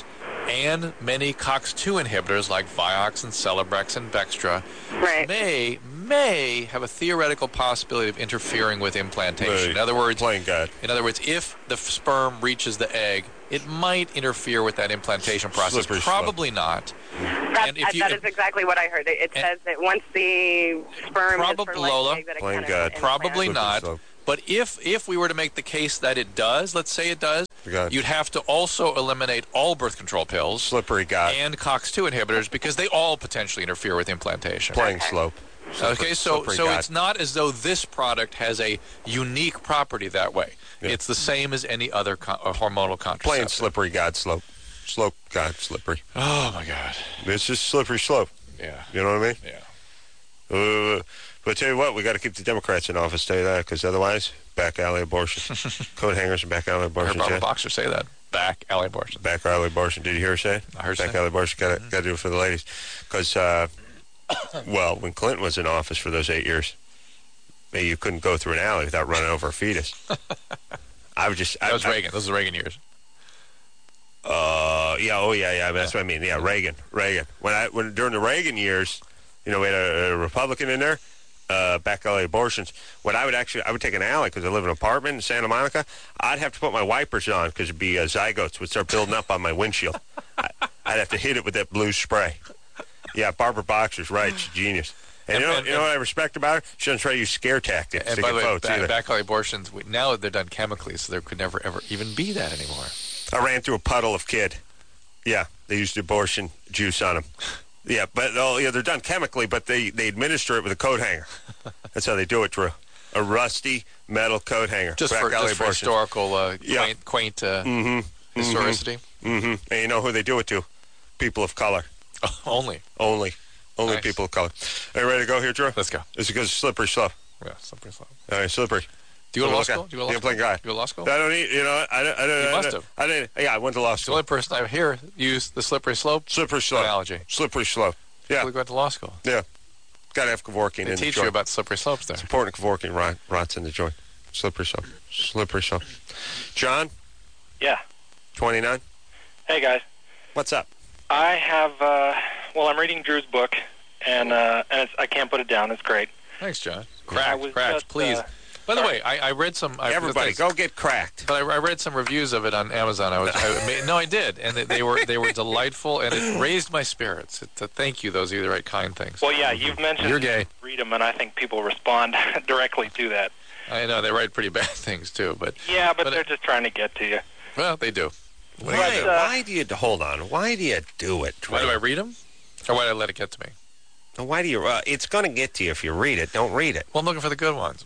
and many COX two inhibitors like Vioxx and Celebrex and Bextra Right. may may have a theoretical possibility of interfering with implantation. Right. In other words, Plain God. in other words, if the sperm reaches the egg, it might interfere with that implantation process. Slippery Probably not. That, And if you- that is exactly what I heard. It, it and- says that once the sperm is Probably, fertilized, Lola, the egg, that it plain can God. implant. Probably Slippery not. slope. But if if we were to make the case that it does, let's say it does, God. you'd have to also eliminate all birth control pills Slippery God. and COX two inhibitors because they all potentially interfere with implantation. Playing slope. Okay, so slippery so God. it's not as though this product has a unique property that way. Yeah. It's the same as any other co- uh, hormonal contraceptive. Plain slippery God slope. Slope God slippery. Oh my God. It's just slippery slope. Yeah. You know what I mean? Yeah. Uh, but I tell you what, we got to keep the Democrats in office, tell you that, because otherwise, back alley abortion. Coat hangers and back alley I heard abortion. Barbara Yeah. Boxer say that. Back alley abortion. Back alley abortion. Did you hear her say it? I heard Back say it. alley abortion. Got to got to do it for the ladies, because uh, well, when Clinton was in office for those eight years, eh, you couldn't go through an alley without running over a fetus. I was just. That I, was I, Reagan. Those are Reagan years. Uh, yeah, oh yeah, yeah. That's what I mean. Yeah, Reagan, Reagan. When I when during the Reagan years, you know, we had a, a Republican in there, uh, back alley abortions. When I would actually, I would take an alley because I live in an apartment in Santa Monica. I'd have to put my wipers on because it'd be uh, zygotes would start building up on my windshield. I, I'd have to hit it with that blue spray. Yeah, Barbara Boxer's right. She's a genius. And, And- you know, and- you know what I respect about her? She doesn't try to use scare tactics And to by get the way, votes back, either. back alley abortions, we, now they're done chemically, so there could never, ever even be that anymore. I ran through a puddle of kid. Yeah, they used abortion juice on them. Yeah, but oh, yeah, they're done chemically, but they, they administer it with a coat hanger. That's how they do it, Drew. A rusty metal coat hanger. Just Back for, alley just for abortions. historical, uh, Yeah. quaint, quaint uh, Mm-hmm. historicity. Mm-hmm. And you know who they do it to? People of color. Only. Only. Only Nice. people of color. Are you ready to go here, Drew? Let's go. It's because it's slippery slope. Yeah, slippery slope. All right, slippery. Do you go to law Look at- school? Do you go to law You're school? playing guy. You go to law school? I don't need, you know, I don't, I don't, You I must don't- have. I didn't, yeah, I went to law The school. only person I hear use the slippery slope Slippery slope. analogy. Slippery slope. Yeah, We go to law school. yeah. Got to have Kevorkian They in the teach joint. you about slippery slopes there. It's important Kevorkian rot, rots in the joint. Slippery slope. Slippery slope. John, Yeah. twenty-nine. Hey, guys. What's up? I have, uh, well, I'm reading Drew's book, and uh, and it's, I can't put it down. It's great. Thanks, John. I Cracked, was cracked, just, please. uh, By the sorry. way, I, I read some... I, Everybody, thanks. go get cracked. But I, I read some reviews of it on Amazon. I was, I, no, I did, and they, they were they were delightful, and it raised my spirits. It, uh, thank you. Those are the right kind things. Well, yeah, you've mentioned You're gay. read them, and I think people respond directly to that. I know they write pretty bad things too, but Yeah, but, But they're it- just trying to get to you. well, they do. What do Why, you do? uh, why do you, hold on, why do you do it, Drew? Why do I read them, or why do I let it get to me? Why do you, uh, it's going to get to you if you read it. Don't read it. Well, I'm looking for the good ones.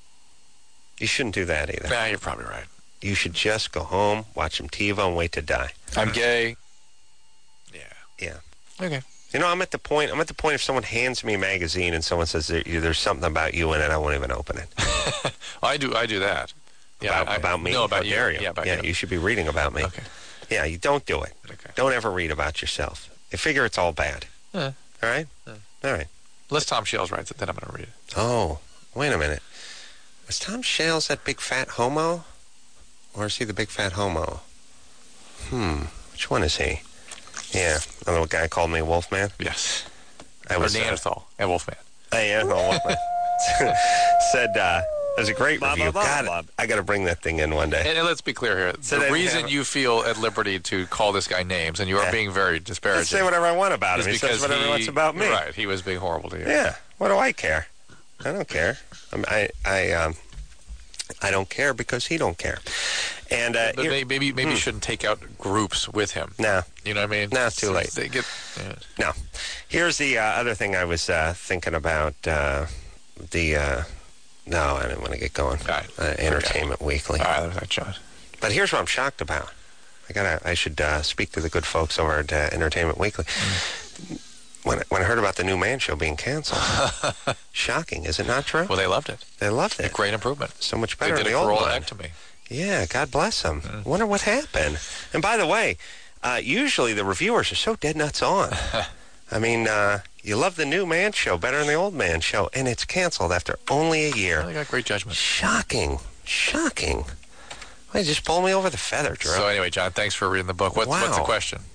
You shouldn't do that either. Nah, you're probably right. You should just go home, watch some TiVo, and wait to die. I'm gay. Yeah. Yeah. Okay. You know, I'm at the point, I'm at the point if someone hands me a magazine and someone says there, there's something about you in it, I won't even open it. I do. I do that. Yeah. about, I, about me? No, about How you. dare you? Yeah, about yeah, you. you should be reading about me. Okay. Yeah, you don't do it. Okay. Don't ever read about yourself. You figure it's all bad. Yeah. All right? Yeah. All right. Unless Tom Shales writes it, then I'm going to read it. Oh, wait a minute. Was Tom Shales that big fat homo? Or is he the big fat homo? Hmm. Which one is he? Yeah, a little guy called me Wolfman. Yes. I Or was uh, Neanderthal and Wolfman. Oh, yeah, no, Wolfman. Said, uh, it was a great Blah, review. blah, blah, God, blah. I got to bring that thing in one day. And, and let's be clear here. So the then reason have- you feel at liberty to call this guy names, and you are Yeah. being very Let's disparaging, say whatever I want about is him. He because says whatever he, he wants about me. Right. He was being horrible to you. Yeah. What do I care? I don't care. I I I, um, I don't care because he don't care. And uh, But here- may- maybe maybe you Hmm. shouldn't take out groups with him. no, You know what I mean? No, it's too late. They get, yeah. no. Here's the uh, other thing I was uh, thinking about. Uh, the uh, no, I didn't want to get going. All right. Uh, Entertainment Weekly. All right, there's that shot. But here's what I'm shocked about. I gotta. I should uh, speak to the good folks over at uh, Entertainment Weekly. When I, when I heard about the new Man Show being canceled, shocking, is it not true? Well, they loved it. They loved A it. great improvement. So much They better did than it the for old one. oral-ectomy. Yeah, God bless them. Mm. Wonder what happened. And by the way, uh, usually the reviewers are so dead nuts on. I mean, uh, you love the new Man Show better than the old Man Show, and it's canceled after only a Well, year. they got great judgment. Shocking. Shocking. Well, you just pulled me over the feather, Drew. So anyway, John, thanks for reading the book. What's, what's the Wow. question?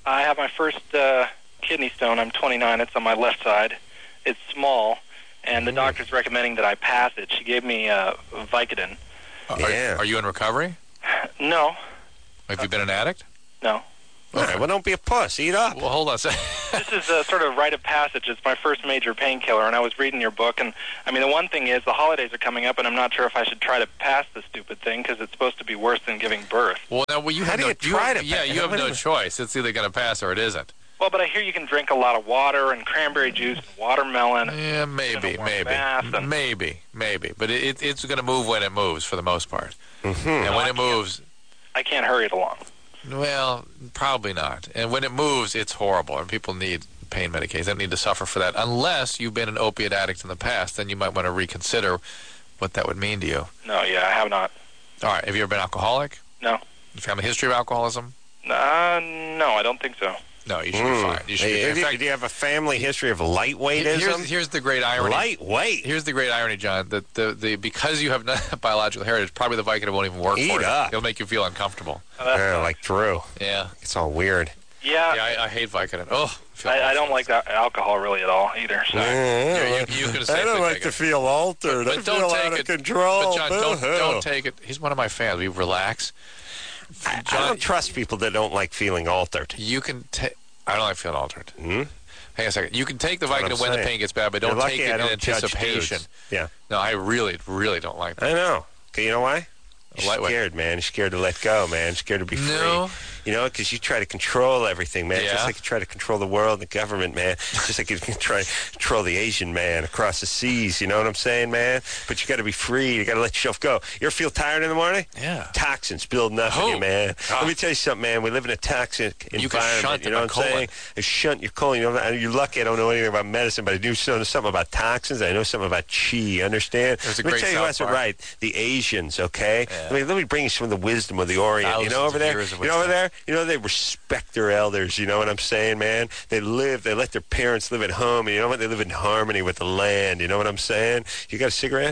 I have my first uh, kidney stone. I'm twenty-nine. It's on my left side. It's small, and the doctor's recommending that I pass it. She gave me uh, Vicodin. Are, Yeah. are you in recovery? No, Have you been an addict? no. All right, well, don't be a puss. Eat up. Well, hold on a second. This is a sort of rite of passage. It's my first major painkiller, and I was reading your book, and I mean, the one thing is the holidays are coming up, and I'm not sure if I should try to pass the stupid thing because it's supposed to be worse than giving birth. Well, now, well, you How have do no, you try have- to Yeah, pass- you have what no do you- choice. It's either going to pass or it isn't. Well, but I hear you can drink a lot of water and cranberry juice and watermelon. Yeah, and maybe, a warm maybe, bath and- maybe, maybe. But it, it, it's going to move when it moves for the most part. Mm-hmm. And No, when I it moves, I can't hurry it along. well, probably not. And when it moves, it's horrible, and people need pain medication. They don't need to suffer for that. Unless you've been an opiate addict in the past, then you might want to reconsider what that would mean to you. No, yeah, I have not. All right, have you ever been alcoholic? No. You family history of alcoholism? Uh, no, I don't think so. No, you should Mm. be fine. You should be Hey, in do, you, fact, do you have a family history of here's, lightweightism? here's the great irony. Lightweight. Here's the great irony, John. That the, the because you have no biological heritage, probably the Vicodin won't even work Eat for you. up. It'll make you feel uncomfortable. Oh, that's Yeah, fine. like Drew. Yeah. It's all weird. yeah, Yeah, I, I hate Vicodin. Oh, feel I, I awful. don't like that alcohol really at all either. So. You- you- you could say I don't things like like to it. feel altered. But I don't feel take out of it. control. But John, don't, Boo-hoo. don't take it. He's one of my fans. We relax. I, I John, don't trust people that don't like feeling altered. You can take. I don't like feeling altered. Hmm? Hang on a second. You can take the That's what Vicodin I'm when the saying. pain gets bad, but You're don't lucky take it I in don't judge anticipation. dudes. Yeah, No, I really, really don't like that. I know. Okay, you know why? You're Lightweight. scared, man. You're scared to let go, man. You're scared to be free. No. You know, because you try to control everything, man. Yeah. Just like you try to control the world and the government, man. Just like you can try to control the Asian man across the seas. You know what I'm saying, man? But you got to be free. You got to let yourself go. You ever feel tired in the morning? Yeah. Toxins building up in Oh. you, man. Ah. Let me tell you something, man. We live in a toxic You can environment. shunt you in know a what I'm colon. saying? A shunt your colon. You know, you're lucky I don't know anything about medicine, but I do know something about toxins. I know something about chi. You understand? There's a Let me great tell you South what's Park. right. The Asians, okay? Yeah. Let me let me bring you some of the wisdom of the Orient. You Thousands know over of there. years of You know over wisdom. there. You know they respect their elders. You know what I'm saying, man? They live. They let their parents live at home, and you know what? They live in harmony with the land. You know what I'm saying? You got a cigarette?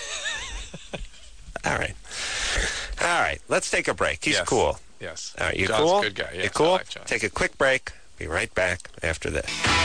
All right. All right. Let's take a break. He's Yes. cool. Yes. All right. You John's cool? a good guy. Yes, you cool? I like John. Take a quick break. Be right back after this.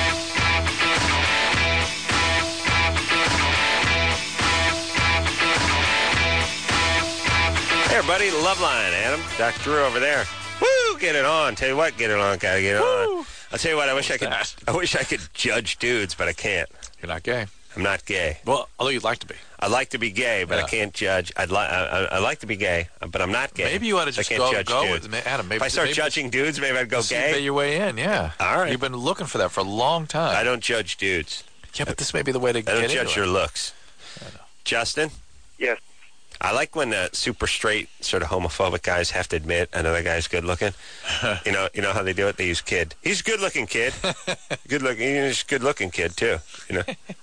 Hey, everybody. Loveline, Adam. Doctor Drew over there. Woo! Get it on. Tell you what, get it on. Gotta get it on. I'll tell you what. I wish I could. that? I wish I could judge dudes, but I can't. You're not gay. I'm not gay. Well, although you'd like to be. I like to be gay, but I Yeah. can't judge. I'd like. I, I, I like to be gay, but I'm not gay. Maybe you ought to So I just can't go, judge go dudes. with Adam. Maybe If I start maybe judging dudes, maybe I'd go see gay. your way in. Yeah. All right. You've been looking for that for a long time. I don't judge dudes. Yeah, but this may be the way to I get don't into judge it. your looks. Justin? Yes. I like when uh, super straight, sort of homophobic guys have to admit another guy's good looking. you know, you know how they do it. They use kid. He's a good looking kid. good looking. He's a good looking kid too. You know.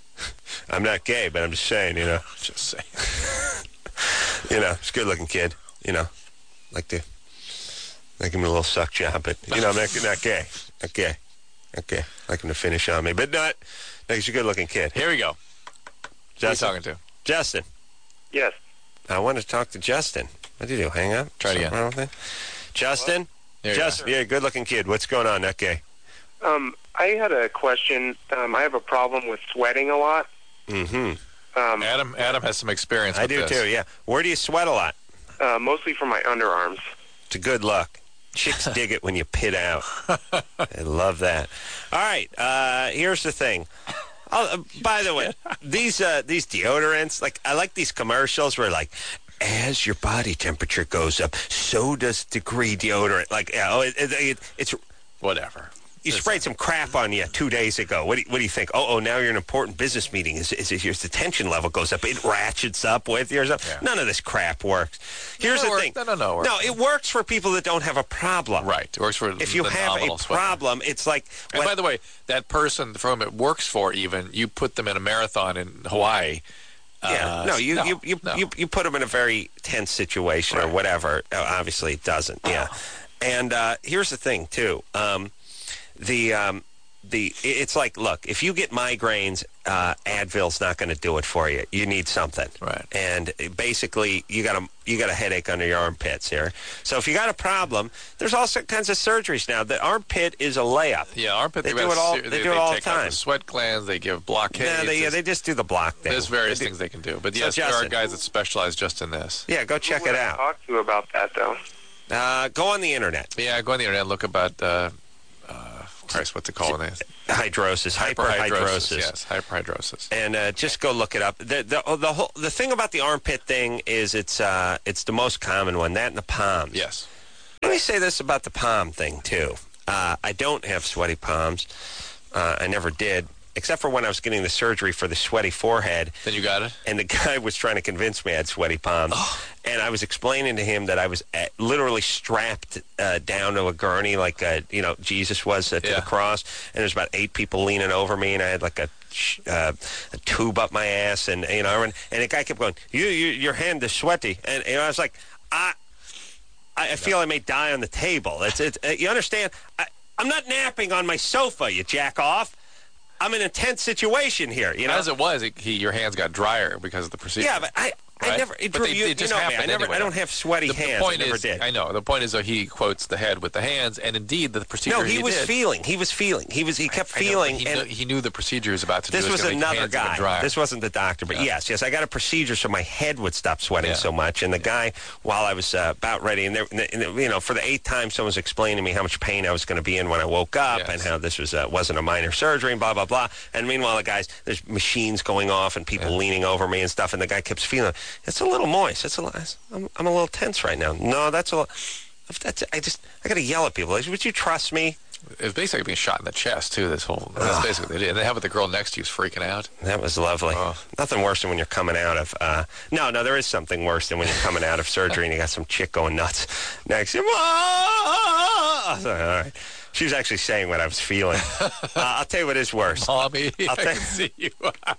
I'm not gay, but I'm just saying. You know. Just say. You know, he's a good looking kid. You know, like to like him a little suck job, but you know, I'm not, not gay. Not gay. Not gay. Like him to finish on me, but not. Like he's a good looking kid. Here we go. Who are you talking to? Justin. Yes. I want to talk to Justin. What did you do? Hang up? Try it again. Something wrong with it? Justin? There you Justin, yeah, good looking kid. What's going on, that guy? Um, I had a question. Um, I have a problem with sweating a lot. Mm-hmm. Um, Adam Adam has some experience I with do this. too, yeah. Where do you sweat a lot? uh, mostly from my underarms. It's a good look. Chicks dig it when you pit out. I love that. All right, uh, here's the thing. Oh, uh, by the way, these uh, these deodorants, like I like these commercials where like, as your body temperature goes up, so does degree deodorant. Like, yeah, oh, it, it, it, it's Whatever. you sprayed some crap on you two days ago. What do you, what do you think? Oh, oh, now you're in an important business meeting. Is is it, your the tension level goes up? It ratchets up with yours up. Yeah. None of this crap works. Here's No, it the works. thing. No, no, no, it works. No, it works for people that don't have a problem. Right. It works for If you the have a nominal sweater. problem, it's like. And what- by the way, that person from whom it works for, even you put them in a marathon in Hawaii. Yeah, uh, no, you, no, you, you, no. you you put them in a very tense situation or Right. whatever. Uh, obviously, it doesn't. Yeah, and uh, here's the thing too. Um, the um, the it's like, look, if you get migraines, uh, Advil's not going to do it for you. You need something. Right. And basically, you got to you got a headache under your armpits here. So if you got a problem, there's all kinds of surgeries now. The armpit is a layup. Yeah, armpit. They do it all. They, they do it all the take time. Out the sweat glands. They give blockades. No, they, yeah, they just do the block thing. There's various they things they can do. But so yes, Justin, there are guys that specialize just in this. Yeah, go check Who would it I out. Talk to about that though. Uh, go on the internet. Yeah, go on the internet. Look about. Uh, uh, Christ, what's it called? Hydrosis, hyperhidrosis. Yes, hyperhidrosis. And uh, just go look it up. The the oh, the whole the thing about the armpit thing is it's uh it's the most common one. That and the palms. Yes. Let me say this about the palm thing too. Uh, I don't have sweaty palms. Uh, I never did, except for when I was getting the surgery for the sweaty forehead. Then you got it. And the guy was trying to convince me I had sweaty palms. Oh. And I was explaining to him that I was uh, literally strapped uh, down to a gurney like, uh, you know, Jesus was uh, to yeah. the cross. And there's about eight people leaning over me, and I had like a, uh, a tube up my ass. And, you know, and, and the guy kept going, you, you, your hand is sweaty. And, you know, I was like, I, I feel I may die on the table. It's, it's, uh, you understand? I, I'm not napping on my sofa, you jack off. I'm in a tense situation here. You know, as it was, it, he, your hands got drier because of the procedure. Yeah, but I, I right? never. It, but they, you, they just you know me. I happened never. anyway. I don't have sweaty the, hands. The point I never is, did. I know. The point is, though, he quotes the head with the hands, and indeed, the procedure. No, he, he was did, feeling. He was feeling. He was. He kept I, I feeling. Know, he, and knew, he knew the procedure he was about to this do. was another guy. This wasn't the doctor, but yeah. yes, yes, I got a procedure so my head would stop sweating yeah. so much. And the yeah. guy, while I was uh, about ready, and, there, and you know, for the eighth time, someone was explaining to me how much pain I was going to be in when I woke up, yes. and how this was uh, wasn't a minor surgery, and blah blah blah. And meanwhile, the guys, there's machines going off, and people yeah. leaning over me and stuff, and the guy kept feeling it's a little moist. It's a little, I'm, I'm a little tense right now. No, that's a little. That's I just I got to yell at people. Would you trust me? It was basically being shot in the chest too. This whole that's Ugh. basically it. And they have it. The girl next to you is freaking out. That was lovely. Oh. Nothing worse than when you're coming out of. Uh, no, no, there is something worse than when you're coming out of surgery and you got some chick going nuts next to you. Ah! All right. She was actually saying what I was feeling. Uh, I'll tell you what is worse. Mommy, I'll I tell can see you.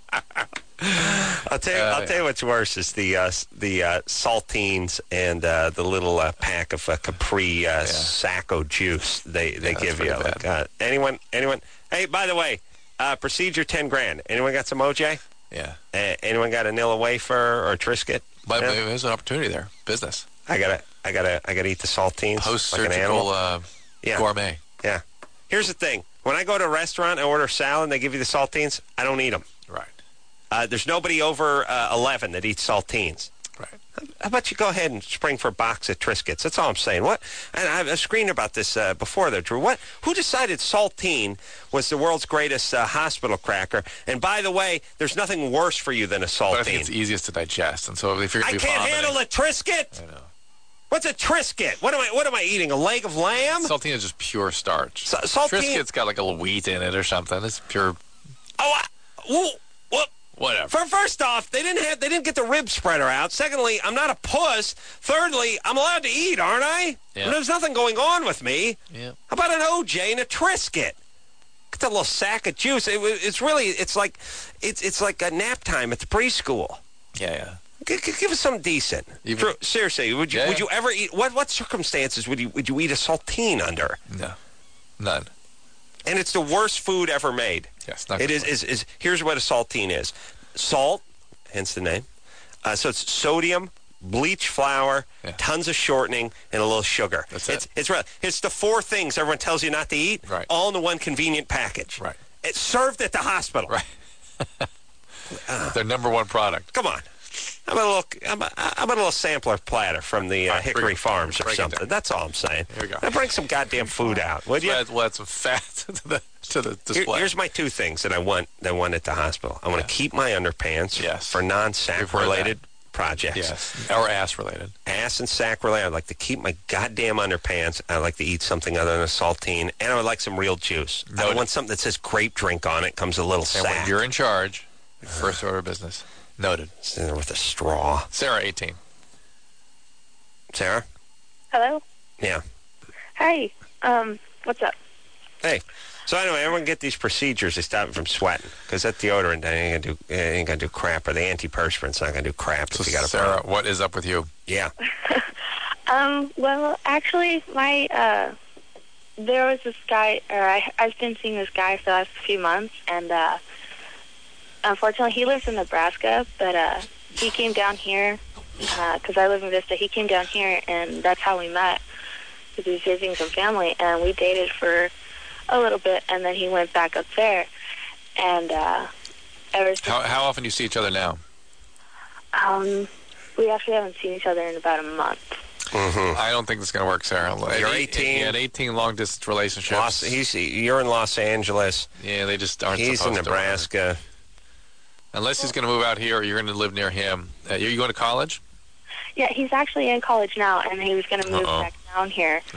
I'll tell you. Uh, I'll tell you what's worse is the uh, the uh, saltines and uh, the little uh, pack of uh, Capri uh, yeah. Sacco juice they they yeah, give you. bad. Like, uh, anyone? Anyone? Hey, by the way, uh, procedure ten grand. Anyone got some O J? Yeah. Uh, anyone got a Nilla wafer or a Triscuit? But no? there's an opportunity there. Business. I gotta, I gotta, I gotta eat the saltines. Post-surgical like an animal. uh, yeah. gourmet. Yeah. Here's the thing: when I go to a restaurant and order salad, and they give you the saltines. I don't eat them. Right. Uh, there's nobody over uh, eleven that eats saltines. Right. How about you go ahead and spring for a box of Triscuits? That's all I'm saying. What? And I was screening about this uh, before, though, Drew. What? Who decided saltine was the world's greatest uh, hospital cracker? And by the way, there's nothing worse for you than a saltine. But I think it's easiest to digest, and so if you're I be can't vomiting, handle a Triscuit. I know. What's a Triscuit? What am I? What am I eating? A leg of lamb? Saltine is just pure starch. Sa- saltine. Triscuit's got like a little wheat in it or something. It's pure. Oh, I, whoa, what? Whatever. For first off, they didn't have they didn't get the rib spreader out. Secondly, I'm not a puss. Thirdly, I'm allowed to eat, aren't I? Yeah. There's nothing going on with me. Yeah. How about an O J and a Triscuit? Get that little sack of juice. It, it's really it's like it's it's like a nap time at the preschool. Yeah, yeah. G- g- give us something decent. Even- Drew, seriously, would you Yeah, would yeah. you ever eat? What what circumstances would you would you eat a saltine under? No, none. And it's the worst food ever made. Yes, not It good is, for is, is, here's what a saltine is. Salt, hence the name. Uh, so it's sodium, bleach flour, Yeah. tons of shortening, and a little sugar. That's it's, it. It's, re- it's the four things everyone tells you not to eat, Right. all in the one convenient package. Right. It's served at the hospital. Right. Their number one product. Come on. How about a little, how about, how about a little sampler platter from the uh, All right, Hickory bring it- Farms or break it something? down. That's all I'm saying. Here we go. Now bring some goddamn food out, would you? We'll add, we'll add some fat to the to the Here- display. here's my two things that I want that I want at the hospital. I want Yeah. to keep my underpants Yes. for non-sack We've heard related projects. yes, or ass related. Ass and sack related. I'd like to keep my goddamn underpants. I'd like to eat something other than a saltine, and I would like some real juice. I Noted. don't want something that says grape drink on it. Comes a little And when sack. you're in charge, first order of business. Noted. Sitting there with a straw. Sarah, eighteen. Sarah? Hello? Yeah. Hi. Um, what's up? Hey. So anyway, everyone get these procedures. They stop them from sweating because that deodorant ain't gonna do ain't gonna do crap, or the antiperspirant's not gonna do crap So if you got a Sarah, problem. what is up with you? Yeah. Um, well, actually, my, uh, there was this guy, or I, I've been seeing this guy for the last few months, and, uh, unfortunately, he lives in Nebraska, but, uh, he came down here because I live in Vista. He came down here, and that's how we met. Because he was visiting some family, and we dated for a little bit, and then he went back up there. And uh, ever since, How how often do you see each other now? um, we actually haven't seen each other in about a month. Mm-hmm. I don't think this is going to work, Sarah. You're At eighteen. Yeah, eighteen long distance relationships. Los, he's, you're in Los Angeles. Yeah, they just aren't He's in supposed to Nebraska. work. Unless he's going to move out here or you're going to live near him. Uh, are you going to college? Yeah, he's actually in college now, and he was going to move Uh-oh. back down here.